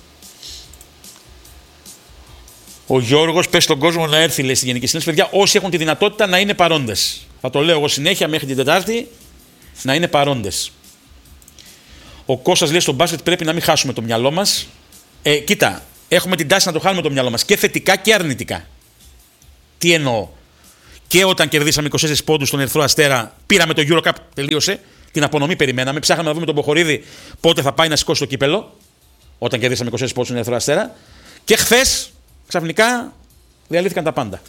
Ο Γιώργος, πες στον κόσμο να έρθει, λέει, στη Γενική Συνέλευση. Παιδιά, όσοι έχουν τη δυνατότητα να είναι παρόντες. Θα το λέω εγώ συνέχεια μέχρι την Τετάρτη, να είναι παρόντες. Ο Κώστας λέει: στο μπάσκετ πρέπει να μην χάσουμε το μυαλό μας. Ε, κοίτα, έχουμε την τάση να το χάνουμε το μυαλό μας και θετικά και αρνητικά. Τι εννοώ? Και όταν κερδίσαμε είκοσι τέσσερις πόντους στον Ερυθρό Αστέρα, πήραμε το EuroCup, τελείωσε. Την απονομή περιμέναμε. Ψάχναμε να δούμε τον Μποχορίδη πότε θα πάει να σηκώσει το κύπελο. Όταν κερδίσαμε είκοσι τέσσερις πόντους στον Ερυθρό Αστέρα. Και χθες ξαφνικά διαλύθηκαν τα πάντα.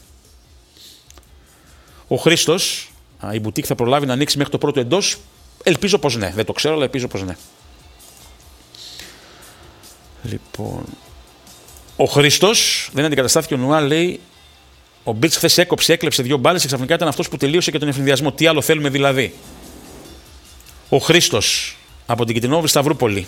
Ο Χρήστος, η μπουτίκ θα προλάβει να ανοίξει μέχρι το πρώτο εντός. Ελπίζω πως ναι. Δεν το ξέρω, αλλά ελπίζω πως ναι. Λοιπόν. Ο Χρήστος δεν αντικαταστάθηκε ο Νουά, λέει. Ο Μπίλτς χθες έκοψε, έκλεψε δύο μπάλες και ξαφνικά ήταν αυτός που τελείωσε και τον ευνηδιασμό. Τι άλλο θέλουμε δηλαδή. Ο Χρήστος από την Κιτρινόβρη Σταυρούπολη.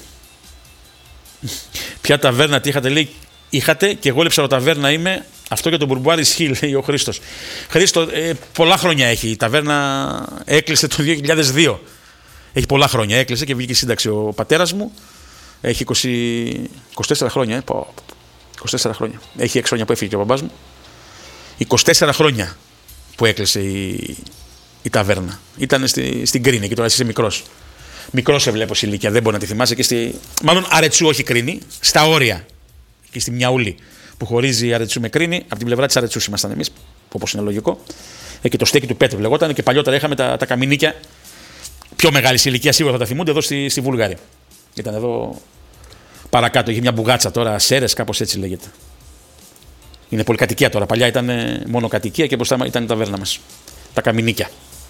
Ποια ταβέρνα τι είχατε, λέει. Είχατε και εγώ λείψα ταβέρνα είμαι. Αυτό για τον Μπουρμπουάρ ισχύει, λέει ο Χρήστος. Χρήστο, ε, πολλά χρόνια έχει. Η ταβέρνα έκλεισε το δύο χιλιάδες δύο. Έχει πολλά χρόνια. Έκλεισε και βγήκε σύνταξη ο πατέρας μου. Έχει είκοσι, είκοσι τέσσερα χρόνια. Ε, είκοσι τέσσερα χρόνια. Έχει έξι χρόνια που έφυγε και ο μπαμπάς μου. είκοσι τέσσερα χρόνια που έκλεισε η, η ταβέρνα. Ήταν στη, στην Κρίνη και τώρα εσύ είσαι μικρός. Μικρός σε βλέπω σε ηλικία, δεν μπορεί να τη θυμάσαι. Και στη, μάλλον Αρετσού, όχι Κρίνη, στα όρια. Και στη Μιαούλη που χωρίζει Αρετσού με Κρίνη. Από την πλευρά της Αρετσού ήμασταν εμείς, όπως είναι λογικό. Ε, και το στέκι του Πέτρου λεγόταν. Και παλιότερα είχαμε τα, τα καμινίκια. Πιο μεγάλη ηλικία σίγουρα θα τα θυμούνται εδώ στη, στη Βουλγαρία. Ήταν εδώ παρακάτω. Είχε μια μπουγάτσα τώρα, Σέρες, κάπως έτσι λέγεται. Είναι πολυκατοικία τώρα. Παλιά ήταν μόνο κατοικία και μπροστά ήταν η ταβέρνα μας. Τα καμινίκια.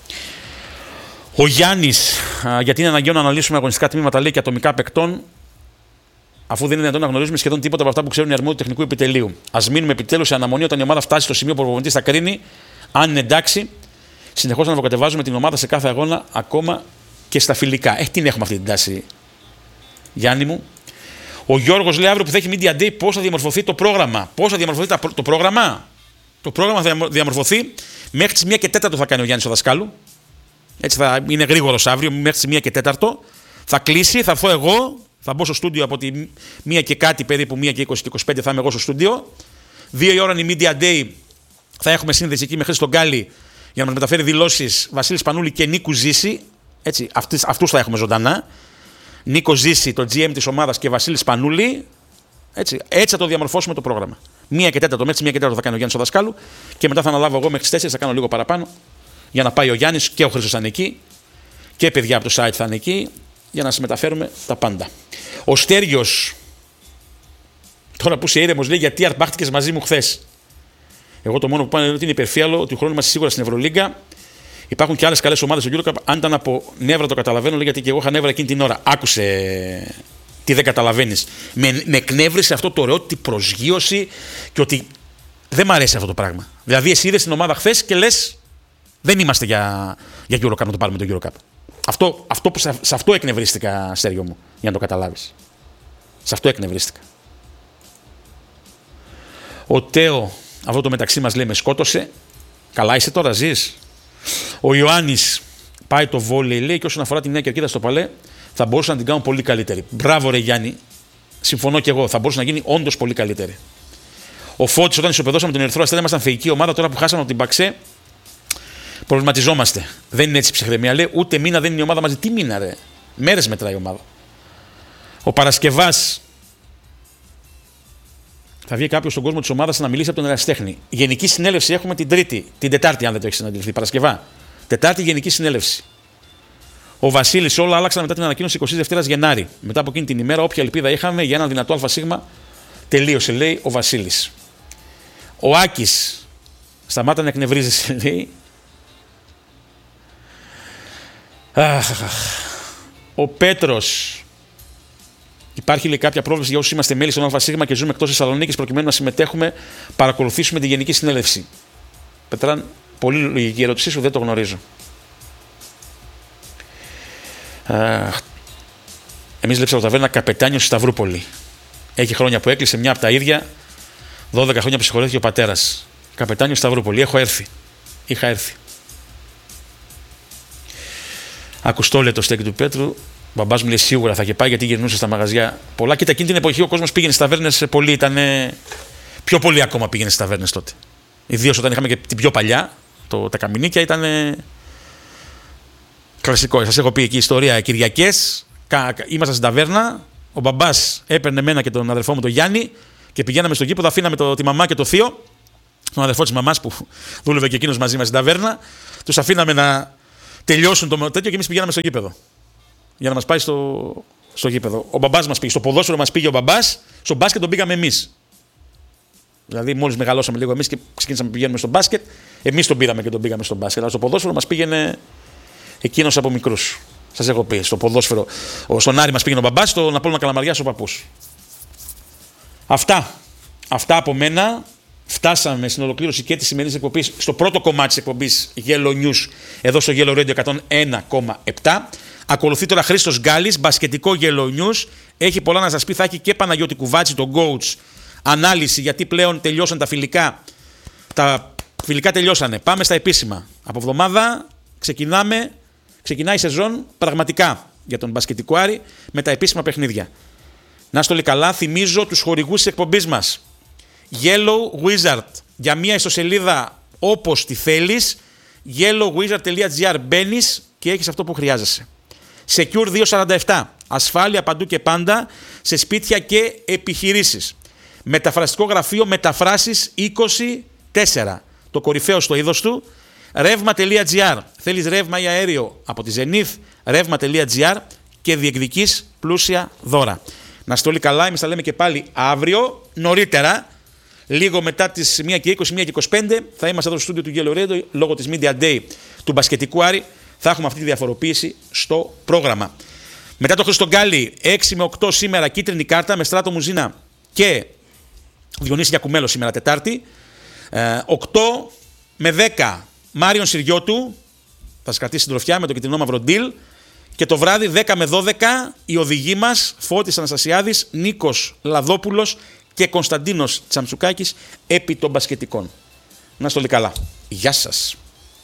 Ο Γιάννης, γιατί είναι αναγκαίο να αναλύσουμε αγωνιστικά τμήματα, λέει, και ατομικά παικτών, αφού δεν είναι δυνατόν να γνωρίζουμε σχεδόν τίποτα από αυτά που ξέρουν οι αρμόδιοι του τεχνικού επιτελείου. Ας μείνουμε επιτέλους σε αναμονή όταν η ομάδα φτάσει στο σημείο που ο προπονητής θα κρίνει, αν είναι εντάξει, συνεχώς να αναβοκατεβάζουμε την ομάδα σε κάθε αγώνα, ακόμα και στα φιλικά. Ε, την έχουμε αυτή την τάση, Γιάννη μου. Ο Γιώργος λέει αύριο που θα έχει Media Day πώς θα διαμορφωθεί το πρόγραμμα. Πώς θα διαμορφωθεί το πρόγραμμα. Το πρόγραμμα θα διαμορφωθεί μέχρι τις μία και τέταρτο θα κάνει ο Γιάννης ο δασκάλου. Έτσι θα είναι γρήγορος αύριο, μέχρι τις μία και τέταρτο. Θα κλείσει, θα έρθω εγώ, θα μπω στο στούντιο από τη μία και κάτι περίπου, μία και είκοσι και είκοσι πέντε θα είμαι εγώ στο στούντιο. Δύο η ώρα είναι η Media Day, θα έχουμε σύνδεση εκεί με Χρήστο Γκάλη για να μας μεταφέρει δηλώσεις Βασίλη Σπανούλη και Νίκου Ζήση. Έτσι, αυτούς θα έχουμε ζωντανά. Νίκο Ζήση, το τζι εμ της ομάδας, και Βασίλη Σπανούλη. Έτσι, έτσι θα το διαμορφώσουμε το πρόγραμμα. Μία και τέταρτο, μέχρι μία και τέταρτο θα κάνει ο Γιάννης ο δασκάλου και μετά θα αναλάβω εγώ μέχρι τις τέσσερις, θα κάνω λίγο παραπάνω για να πάει ο Γιάννης και ο Χρήστος θα είναι εκεί και παιδιά από το site θα είναι εκεί για να συμμεταφέρουμε τα πάντα. Ο Στέργιος, τώρα που είσαι ήρεμος, λέει γιατί αρπάχτηκες μαζί μου χθες. Εγώ το μόνο που πάνε είναι ότι είναι υπερφύαλο, ότι ο χρόνος είμαστε σίγουρα στην Ευρωλίγκα. Υπάρχουν και άλλες καλές ομάδες στο EuroCup. Αν ήταν από νεύρα το καταλαβαίνω, λέει, γιατί και εγώ είχα νεύρα εκείνη την ώρα. Άκουσε τι δεν καταλαβαίνεις. Με, με εκνεύρισε αυτό το ωραίο, τη προσγείωση και ότι δεν μ' αρέσει αυτό το πράγμα. Δηλαδή, εσύ είδες την ομάδα χθες και λες δεν είμαστε για, για EuroCup να το πάρουμε το EuroCup. Αυτό, αυτό, σε, σε αυτό εκνευρίστηκα, Στέργιο μου, για να το καταλάβεις. Σε αυτό εκνευρίστηκα. Ο Τέο, αυτό το μεταξύ μας, λέει, με σκότωσε. Καλά είσαι τώρα, ζεις. Ο Ιωάννης πάει το βόλεϊ, λέει, και όσον αφορά τη Νέα Κερκίδα στο Παλέ, θα μπορούσαν να την κάνουν πολύ καλύτερη. Μπράβο, ρε Γιάννη. Συμφωνώ και εγώ. Θα μπορούσε να γίνει όντως πολύ καλύτερη. Ο Φώτης, όταν ισοπεδώσαμε τον Ερυθρό Αστέρα, ήμασταν θεϊκή ομάδα. Τώρα που χάσαμε από την Παξέ, προβληματιζόμαστε. Δεν είναι έτσι η ψυχραιμία. Λέει, ούτε μήνα δεν είναι η ομάδα μαζί. Τι μήνα, ρε. Μέρες μετράει η ομάδα. Ο Παρασκευάς. Θα βγει κάποιο στον κόσμο τη ομάδα να μιλήσει από τον ερασιτέχνη. Γενική συνέλευση έχουμε την Τρίτη, την Τετάρτη, αν δεν το έχει συναντηθεί. Παρασκευά. Τετάρτη γενική συνέλευση. Ο Βασίλης, όλα άλλαξαν μετά την ανακοίνωση εικοστή δεύτερη Γενάρη. Μετά από εκείνη την ημέρα, όποια ελπίδα είχαμε για έναν δυνατό ΑΣ τελείωσε, λέει ο Βασίλης. Ο Άκης, σταμάτα να εκνευρίζεσαι, λέει. Αχ, ο Πέτρος. Υπάρχει, λέει, κάποια πρόβλεψη για όσους είμαστε μέλη στον ΑΣ και ζούμε εκτός Θεσσαλονίκης προκειμένου να συμμετέχουμε, παρακολουθήσουμε τη γενική συνέλευση. Πετράν, πολύ λογική ερώτησή σου, δεν το γνωρίζω. Εμείς λέψαμε το ταβέρνα Καπετάνιο στη Σταυρούπολη. Έχει χρόνια που έκλεισε, μια από τα ίδια. δώδεκα χρόνια που συγχωρέθηκε ο πατέρας. Καπετάνιο Σταυρούπολη. Έχω έρθει. Είχα έρθει. Ακουστό, λέει, το στέκι του Πέτρου. Ο μπαμπάς μου λέει σίγουρα θα και πάει γιατί γυρνούσε στα μαγαζιά πολλά. Κοίτα, εκείνη την εποχή ο κόσμος πήγαινε στις ταβέρνες πολύ. Ήταν πιο πολύ ακόμα πήγαινε στις ταβέρνες τότε. Ιδίως όταν είχαμε και την πιο παλιά, το, τα καμινίκια ήταν κλασικό. Σας έχω πει εκεί ιστορία. Κυριακές, ήμασταν στην ταβέρνα. Ο μπαμπάς έπαιρνε εμένα και τον αδερφό μου τον Γιάννη και πηγαίναμε στο γήπεδο. Αφήναμε το, τη μαμά και το θείο τον αδερφό της μαμάς που δούλευε και εκείνος μαζί μας στην ταβέρνα. Τους αφήναμε να τελειώσουν το τέτοιο και εμείς πηγαίναμε στο γήπεδο. Για να μας πάει στο, στο γήπεδο. Ο μπαμπάς μας πήγε. Στο ποδόσφαιρο μας πήγε ο μπαμπάς, στο μπάσκετ τον πήγαμε εμείς. Δηλαδή, μόλις μεγαλώσαμε λίγο εμείς και ξεκίνησαμε να πηγαίνουμε στο μπάσκετ, εμείς τον πήραμε και τον πήγαμε στο μπάσκετ. Αλλά στο ποδόσφαιρο μας πήγαινε εκείνος από μικρούς. Σας έχω πει. Στο ποδόσφαιρο, στον Άρη μας πήγαινε ο μπαμπάς, στον Απόλλωνα Καλαμαριάς ο παππούς. Αυτά. Αυτά από μένα. Φτάσαμε στην ολοκλήρωση και της σημερινής εκπομπής, στο πρώτο κομμάτι της εκπομπής Yellow News, εδώ στο Yellow Radio εκατόν ένα κόμμα επτά. Ακολουθεί τώρα Χρήστος Γκάλης, μπασκετικό Yellow News. Έχει πολλά να σας πει, θα έχει και Παναγιώτη Κουβάτση, τον coach, ανάλυση, γιατί πλέον τελειώσαν τα φιλικά. Τα φιλικά τελειώσανε. Πάμε στα επίσημα. Από εβδομάδα ξεκινάμε, ξεκινάει η σεζόν πραγματικά για τον μπασκετικό Άρη με τα επίσημα παιχνίδια. Να είστε όλοι καλά, θυμίζω τους χορηγούς της εκπομπής μας. Yellow Wizard, για μια ιστοσελίδα όπως τη θέλεις, yellow wizard τελεία gr, μπαίνεις και έχεις αυτό που χρειάζεσαι. Secure διακόσια σαράντα επτά, ασφάλεια παντού και πάντα σε σπίτια και επιχειρήσεις. Μεταφραστικό γραφείο Μεταφράσεις είκοσι τέσσερα, το κορυφαίο στο είδος του. Ρεύμα.gr, θέλεις ρεύμα ή αέριο από τη Zenith, ρεύμα.gr και διεκδικείς πλούσια δώρα. Να είστε όλοι καλά, εμείς θα λέμε και πάλι αύριο νωρίτερα. Λίγο μετά τις μία και είκοσι, μία και είκοσι πέντε θα είμαστε εδώ στο στούντιο του Yellow Radio λόγω της Media Day του μπασκετικού Άρη. Θα έχουμε αυτή τη διαφοροποίηση στο πρόγραμμα. Μετά το Χρήστο Γκάλη, έξι με οκτώ σήμερα κίτρινη κάρτα με Στράτο Μουζίνα και Διονύση Γιακουμέλο σήμερα Τετάρτη. οκτώ με δέκα Μάριον Συριώτου, θα σας κρατήσει συντροφιά με το κυτρινό μαύρο ντύλ. Και το βράδυ δέκα με δώδεκα οι οδηγοί μας Φώτης Αναστασιάδης, Νίκος Λαδόπουλος και Κωνσταντίνος Τσαμτσουκάκης επί των μπασκετικών. Να είστε όλοι καλά. Γεια σας.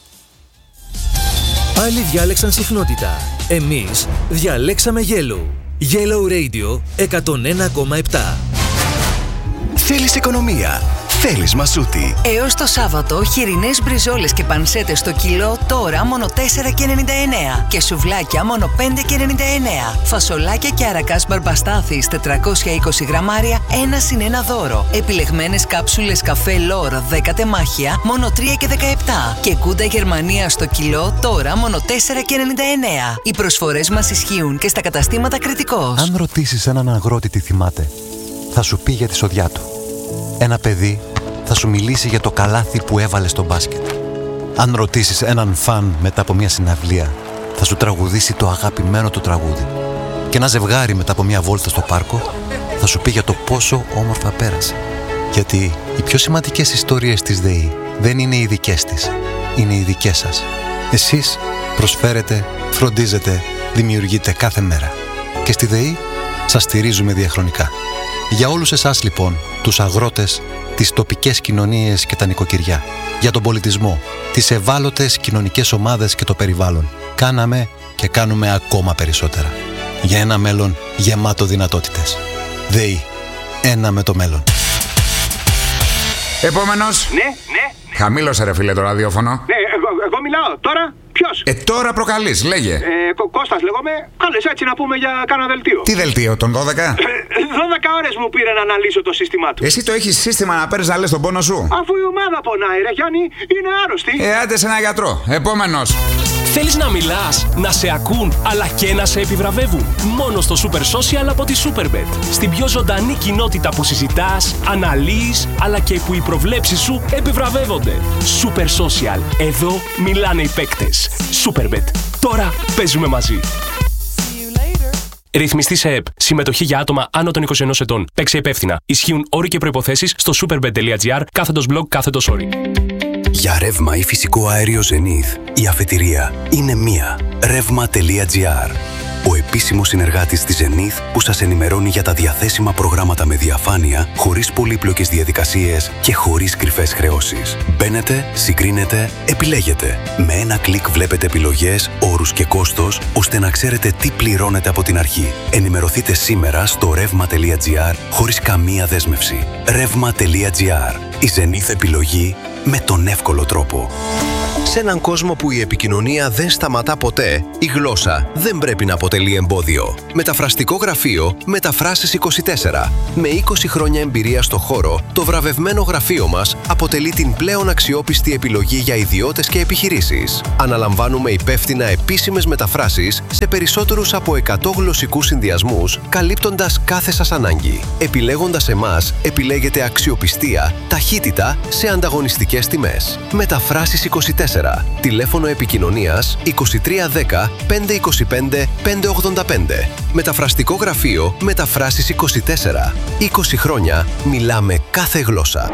Άλλοι διάλεξαν συχνότητα. Εμείς διαλέξαμε Yellow. Yellow Radio εκατόν ένα κόμμα επτά. Θέλεις οικονομία. Θέλεις μασούτη. Έως το Σάββατο, χοιρινές μπριζόλες και πανσέτες στο κιλό τώρα μόνο τέσσερα και ενενήντα εννέα και σουβλάκια μόνο πέντε και ενενήντα εννέα. Φασολάκια και αρακάς μπαρμπαστάθης τετρακόσια είκοσι γραμμάρια, ένα συν ένα δώρο. Επιλεγμένες κάψουλες καφέ Λόρ δέκα τεμάχια μόνο τρία και δεκαεπτά και κούντα Γερμανία στο κιλό τώρα μόνο τέσσερα και ενενήντα εννέα. Οι προσφορές μας ισχύουν και στα καταστήματα Κρητικός. Αν ρωτήσεις έναν αγρότη τι θυμάται, θα σου πει για τη σοδιά του. Ένα παιδί θα σου μιλήσει για το καλάθι που έβαλε στο μπάσκετ. Αν ρωτήσεις έναν φαν μετά από μια συναυλία, θα σου τραγουδήσει το αγαπημένο του τραγούδι. Και ένα ζευγάρι μετά από μια βόλτα στο πάρκο θα σου πει για το πόσο όμορφα πέρασε. Γιατί οι πιο σημαντικές ιστορίες της ΔΕΗ δεν είναι οι δικές της, είναι οι δικές σας. Εσείς προσφέρετε, φροντίζετε, δημιουργείτε κάθε μέρα. Και στη ΔΕΗ σας στηρίζουμε διαχρονικά. Για όλους εσάς λοιπόν, τους αγρότες, τις τοπικές κοινωνίες και τα νοικοκυριά, για τον πολιτισμό, τις ευάλωτες κοινωνικές ομάδες και το περιβάλλον, κάναμε και κάνουμε ακόμα περισσότερα. Για ένα μέλλον γεμάτο δυνατότητες. ΔΕΗ. Ένα με το μέλλον. Επόμενος. Ναι, ναι. Χαμήλωσε ρε φίλε το ραδιόφωνο. Ναι, εγώ, εγώ μιλάω. Τώρα ποιος? Ε, τώρα προκαλείς, λέγε. Ε, Κω- Κώστας λέγομαι. Κάλες έτσι να πούμε για κάνα δελτίο. Τι δελτίο, τον δώδεκα? δώδεκα ώρες μου πήρε να αναλύσω το σύστημά του. Εσύ το έχεις σύστημα να παίρνεις να λες τον πόνο σου? Αφού η ομάδα πονάει ρε Γιάννη, είναι άρρωστη. Ε, άντε σε ένα γιατρό. Επόμενος. Θέλεις να μιλάς, να σε ακούν, αλλά και να σε επιβραβεύουν? Μόνο στο Super Social από τη Superbet. Στην πιο ζωντανή κοινότητα που συζητάς, αναλύεις, αλλά και που οι προβλέψεις σου επιβραβεύονται. Super Social. Εδώ μιλάνε οι παίκτες. Superbet. Τώρα παίζουμε μαζί. Ρυθμιστή σε ΕΠ. Συμμετοχή για άτομα άνω των είκοσι ενός ετών. Παίξε υπεύθυνα. Ισχύουν όροι και προϋποθέσεις στο superbet.gr κάθετος blog κάθετος όροι. Για ρεύμα ή φυσικό αέριο Zenith, η αφετηρία είναι μία. ρεύμα.gr. Ο επίσημος συνεργάτης της Zenith που σας ενημερώνει για τα διαθέσιμα προγράμματα με διαφάνεια, χωρίς πολύπλοκες διαδικασίες και χωρίς κρυφές χρεώσεις. Μπαίνετε, συγκρίνετε, επιλέγετε. Με ένα κλικ βλέπετε επιλογές, όρους και κόστος, ώστε να ξέρετε τι πληρώνετε από την αρχή. Ενημερωθείτε σήμερα στο ρεύμα.gr χωρίς καμία δέσμευση. ρεύμα.gr. Η Zenith επιλογή με τον εύκολο τρόπο. Σε έναν κόσμο που η επικοινωνία δεν σταματά ποτέ, η γλώσσα δεν πρέπει να αποτελεί εμπόδιο. Μεταφραστικό γραφείο Μεταφράσεις είκοσι τέσσερα. Με είκοσι χρόνια εμπειρία στο χώρο, το βραβευμένο γραφείο μας αποτελεί την πλέον αξιόπιστη επιλογή για ιδιώτες και επιχειρήσεις. Αναλαμβάνουμε υπεύθυνα επίσημες μεταφράσεις σε περισσότερους από εκατό γλωσσικούς συνδυασμούς, καλύπτοντας κάθε σας ανάγκη. Επιλέγοντας εμάς, επιλέγετε αξιοπιστία, ταχύτητα σε ανταγωνιστικές τιμές. Μεταφράσεις είκοσι τέσσερα. Τηλέφωνο επικοινωνίας είκοσι τρία δέκα πεντακόσια είκοσι πέντε πεντακόσια ογδόντα πέντε. Μεταφραστικό γραφείο Μεταφράσεις είκοσι τέσσερα. είκοσι χρόνια μιλάμε κάθε γλώσσα.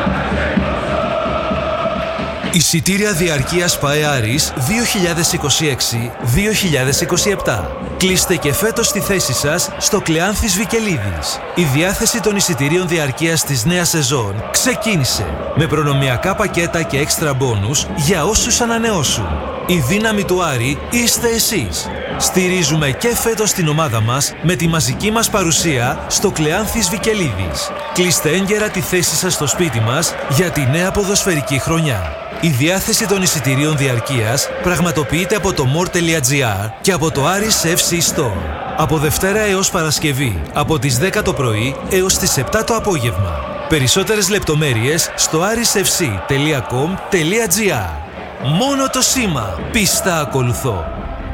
Εισιτήρια διαρκείας ΠΑΕ Άρης δύο χιλιάδες είκοσι έξι δύο χιλιάδες είκοσι επτά. Κλείστε και φέτος τη θέση σας στο Κλεάνθης Βικελίδης. Η διάθεση των εισιτηρίων διαρκείας της νέας σεζόν ξεκίνησε με προνομιακά πακέτα και έξτρα μπόνους για όσους ανανεώσουν. Η δύναμη του Άρη είστε εσείς. Στηρίζουμε και φέτος την ομάδα μας με τη μαζική μας παρουσία στο Κλεάνθης Βικελίδης. Κλείστε έγκαιρα τη θέση σας στο σπίτι μας για τη νέα ποδοσφαιρική χρονιά. Η διάθεση των εισιτηρίων διαρκείας πραγματοποιείται από το more τελεία gr και από το Aris εφ σι Store. Από Δευτέρα έως Παρασκευή, από τις δέκα το πρωί έως τις επτά το απόγευμα. Περισσότερες λεπτομέρειες στο aris f c τελεία com τελεία gr. Μόνο το σήμα πίστα ακολουθώ.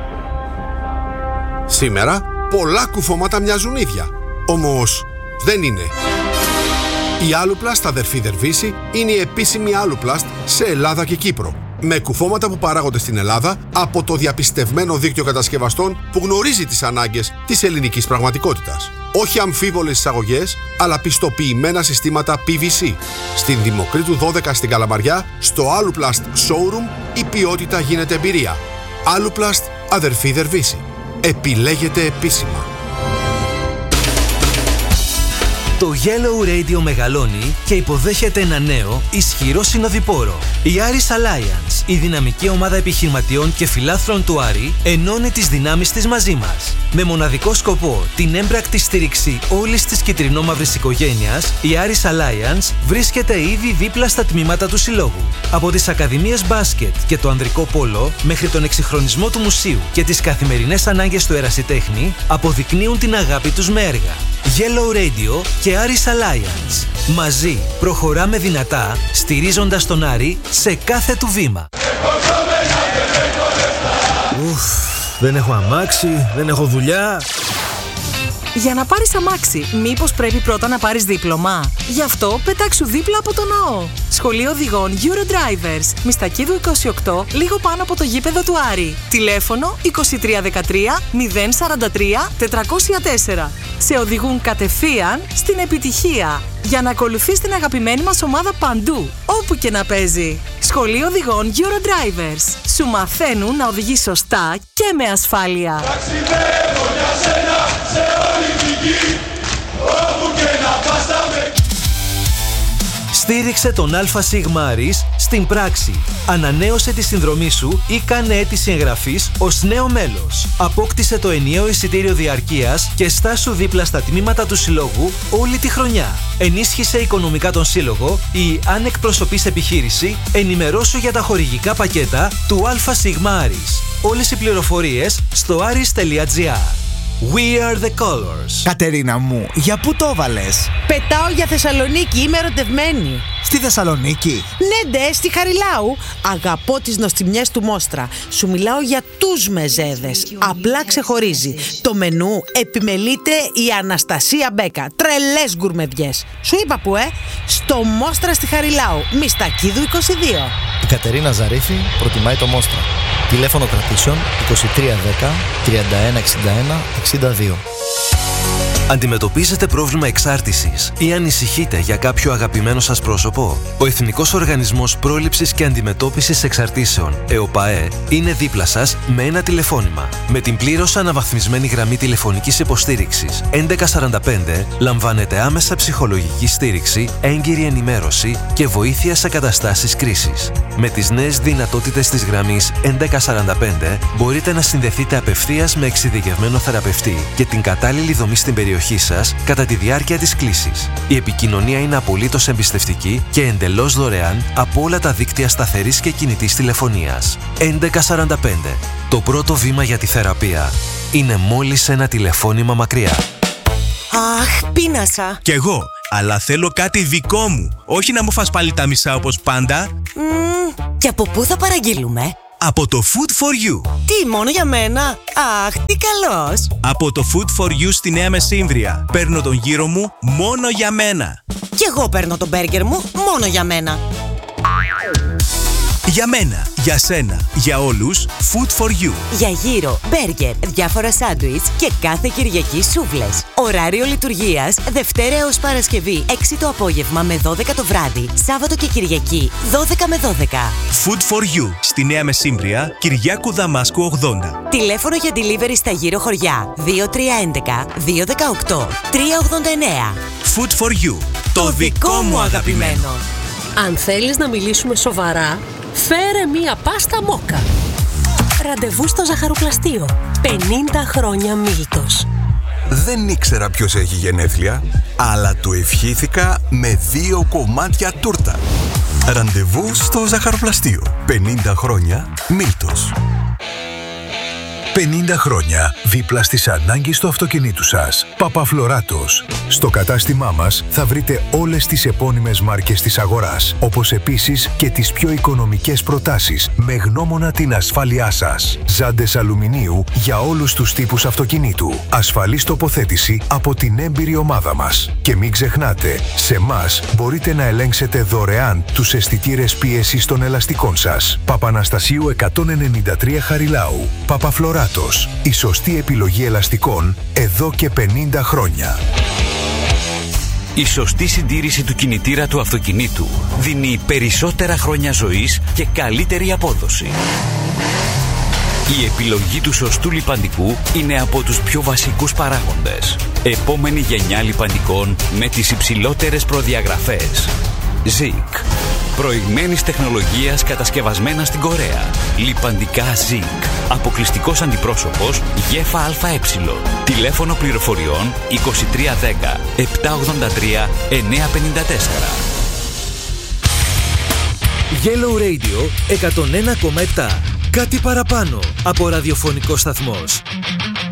Σήμερα πολλά κουφώματα μοιάζουν ίδια. Όμως δεν είναι. Η Aluplast αδερφή Δερβίση είναι η επίσημη Aluplast σε Ελλάδα και Κύπρο. Με κουφώματα που παράγονται στην Ελλάδα από το διαπιστευμένο δίκτυο κατασκευαστών που γνωρίζει τις ανάγκες της ελληνικής πραγματικότητας. Όχι αμφίβολες εισαγωγές, αλλά πιστοποιημένα συστήματα πι βι σι. Στην Δημοκρίτου δώδεκα στην Καλαμαριά, στο Aluplast Showroom, η ποιότητα γίνεται εμπειρία. Aluplast αδερφή Δερβίση. Επιλέγετε επίσημα. Το Yellow Radio μεγαλώνει και υποδέχεται ένα νέο, ισχυρό συνοδοιπόρο. Η Aris Alliance, η δυναμική ομάδα επιχειρηματιών και φιλάθλων του Άρη, ενώνει τις δυνάμεις της μαζί μας. Με μοναδικό σκοπό την έμπρακτη στήριξη όλης της κυτρινόμαυρης οικογένειας, η Aris Alliance βρίσκεται ήδη δίπλα στα τμήματα του συλλόγου. Από τις ακαδημίες μπάσκετ και το ανδρικό πόλο, μέχρι τον εξυγχρονισμό του μουσείου και τις καθημερινές ανάγκες του ερασιτέχνη, αποδεικνύουν την αγάπη τους με έργα. Yellow Radio και Aris Alliance. Μαζί προχωράμε δυνατά, στηρίζοντας τον Άρη σε κάθε του βήμα. Ουφ, δεν έχω αμάξι, δεν έχω δουλειά. Για να πάρεις αμάξι, μήπως πρέπει πρώτα να πάρεις δίπλωμα? Γι' αυτό πετάξου δίπλα από το ναό. Σχολείο οδηγών Eurodrivers, Μιστακίδου είκοσι οκτώ, λίγο πάνω από το γήπεδο του Άρη. Τηλέφωνο είκοσι τρία δεκατρία μηδέν σαράντα τρία τετρακόσια τέσσερα. Σε οδηγούν κατευθείαν στην επιτυχία. Για να ακολουθείς την αγαπημένη μας ομάδα παντού, όπου και να παίζει. Σχολείο οδηγών Eurodrivers. Σου μαθαίνουν να οδηγείς σωστά και με ασφάλεια. Ταξιδεύω για σένα σε όλη τη γη, όπου και να πας θα με... Στήριξε τον ΑΣ Άρης στην πράξη. Ανανέωσε τη συνδρομή σου ή κάνε αίτηση εγγραφής ως νέο μέλος. Απόκτησε το ενιαίο εισιτήριο διαρκείας και στάσου δίπλα στα τμήματα του συλλόγου όλη τη χρονιά. Ενίσχυσε οικονομικά τον σύλλογο ή αν εκπροσωπείς επιχείρηση, ενημερώσου για τα χορηγικά πακέτα του ΑΣ Άρης. Όλες οι πληροφορίες στο aris τελεία gr. We are the colors. Κατερίνα μου, για πού το βάλες? Πετάω για Θεσσαλονίκη, είμαι ερωτευμένη. Στη Θεσσαλονίκη? Ναι, ντε, στη Χαριλάου. Αγαπώ τις νοστιμιές του Μόστρα. Σου μιλάω για τους μεζέδες. Απλά ξεχωρίζει. Το μενού επιμελείται η Αναστασία Μπέκα. Τρελές γκουρμεδιές. Σου είπα που, ε? Στο Μόστρα στη Χαριλάου. Μιστακίδου είκοσι δύο. Η Κατερίνα Ζαρίφη προτιμάει το Μόστρα. Τηλέφωνο κρατήσεων είκοσι τρία δέκα τριάντα ένα εξήντα ένα εξήντα δύο. Αντιμετωπίζετε πρόβλημα εξάρτησης ή ανησυχείτε για κάποιο αγαπημένο σας πρόσωπο? Ο Εθνικός Οργανισμός Πρόληψης και Αντιμετώπισης Εξαρτήσεων, ΕΟΠΑΕ, είναι δίπλα σας με ένα τηλεφώνημα. Με την πλήρως αναβαθμισμένη γραμμή τηλεφωνικής υποστήριξης έντεκα σαράντα πέντε λαμβάνετε άμεσα ψυχολογική στήριξη, έγκυρη ενημέρωση και βοήθεια σε καταστάσεις κρίσης. Με τις νέες δυνατότητες της γραμμής έντεκα σαράντα πέντε μπορείτε να συνδεθείτε απευθείας με εξειδικευμένο θεραπευτή και την κατάλληλη δομή στην περιοχή περιοχής σας κατά τη διάρκεια της κλήσης. Η επικοινωνία είναι απολύτως εμπιστευτική και εντελώς δωρεάν από όλα τα δίκτυα σταθερής και κινητής τηλεφωνίας. έντεκα σαράντα πέντε. Το πρώτο βήμα για τη θεραπεία είναι μόλις ένα τηλεφώνημα μακριά. Αχ, πείνασα. Κι εγώ, αλλά θέλω κάτι δικό μου. Όχι να μου φας πάλι τα μισά όπως πάντα. Mm, και από πού θα παραγγείλουμε? Από το Food for You. Τι, μόνο για μένα? Αχ, τι καλός. Από το Food for You στη Νέα Μεσήμβρια. Παίρνω τον γύρο μου μόνο για μένα. Κι εγώ παίρνω τον μπέργκερ μου μόνο για μένα. Για μένα, για σένα, για όλους, Food for You. Για γύρο, μπέργκερ, διάφορα σάντουιτς και κάθε Κυριακή σούβλες. Ωράριο λειτουργίας Δευτέρα έως Παρασκευή έξι το απόγευμα με δώδεκα το βράδυ. Σάββατο και Κυριακή δώδεκα με δώδεκα. Food for You στη Νέα Μεσήμβρια, Κυριάκου Δαμάσκου ογδόντα. Τηλέφωνο για delivery στα γύρω χωριά δύο τρία ένα ένα δύο ένα οκτώ τρία ογδόντα εννέα. Food for You. Το, το δικό μου αγαπημένο. Αν θέλεις να μιλήσουμε σοβαρά, φέρε μία πάστα μόκα. Ραντεβού στο ζαχαροπλαστείο. πενήντα χρόνια Μίλτος. Δεν ήξερα ποιος έχει γενέθλια, αλλά του ευχήθηκα με δύο κομμάτια τούρτα. Ραντεβού στο ζαχαροπλαστείο. πενήντα χρόνια Μίλτος. πενήντα χρόνια δίπλα στις ανάγκες του αυτοκινήτου σας. Παπαφλωράτος. Στο κατάστημά μας θα βρείτε όλες τις επώνυμες μάρκες της αγοράς, όπως επίσης και τις πιο οικονομικές προτάσεις, με γνώμονα την ασφάλειά σας. Ζάντες αλουμινίου για όλους τους τύπους αυτοκινήτου. Ασφαλής τοποθέτηση από την έμπειρη ομάδα μας. Και μην ξεχνάτε, σε εμάς μπορείτε να ελέγξετε δωρεάν τους αισθητήρες πίεσης των ελαστικών σας. Παπαναστασίου εκατόν ενενήντα τρία Χαριλάου. Παπαφλωράτος. Η σωστή επιλογή ελαστικών εδώ και πενήντα χρόνια. Η σωστή συντήρηση του κινητήρα του αυτοκινήτου δίνει περισσότερα χρόνια ζωής και καλύτερη απόδοση. Η επιλογή του σωστού λιπαντικού είναι από τους πιο βασικούς παράγοντες. Επόμενη γενιά λιπαντικών με τις υψηλότερες προδιαγραφές. Zik. Προηγμένης τεχνολογίας κατασκευασμένα στην Κορέα. Λιπαντικά Zik. Αποκλειστικός αντιπρόσωπος γέφα ΑΕ. Τηλέφωνο πληροφοριών είκοσι τρία δέκα επτακόσια ογδόντα τρία εννιακόσια πενήντα τέσσερα. Yellow Radio εκατόν ένα κόμμα επτά. Κάτι παραπάνω από ραδιοφωνικό σταθμός.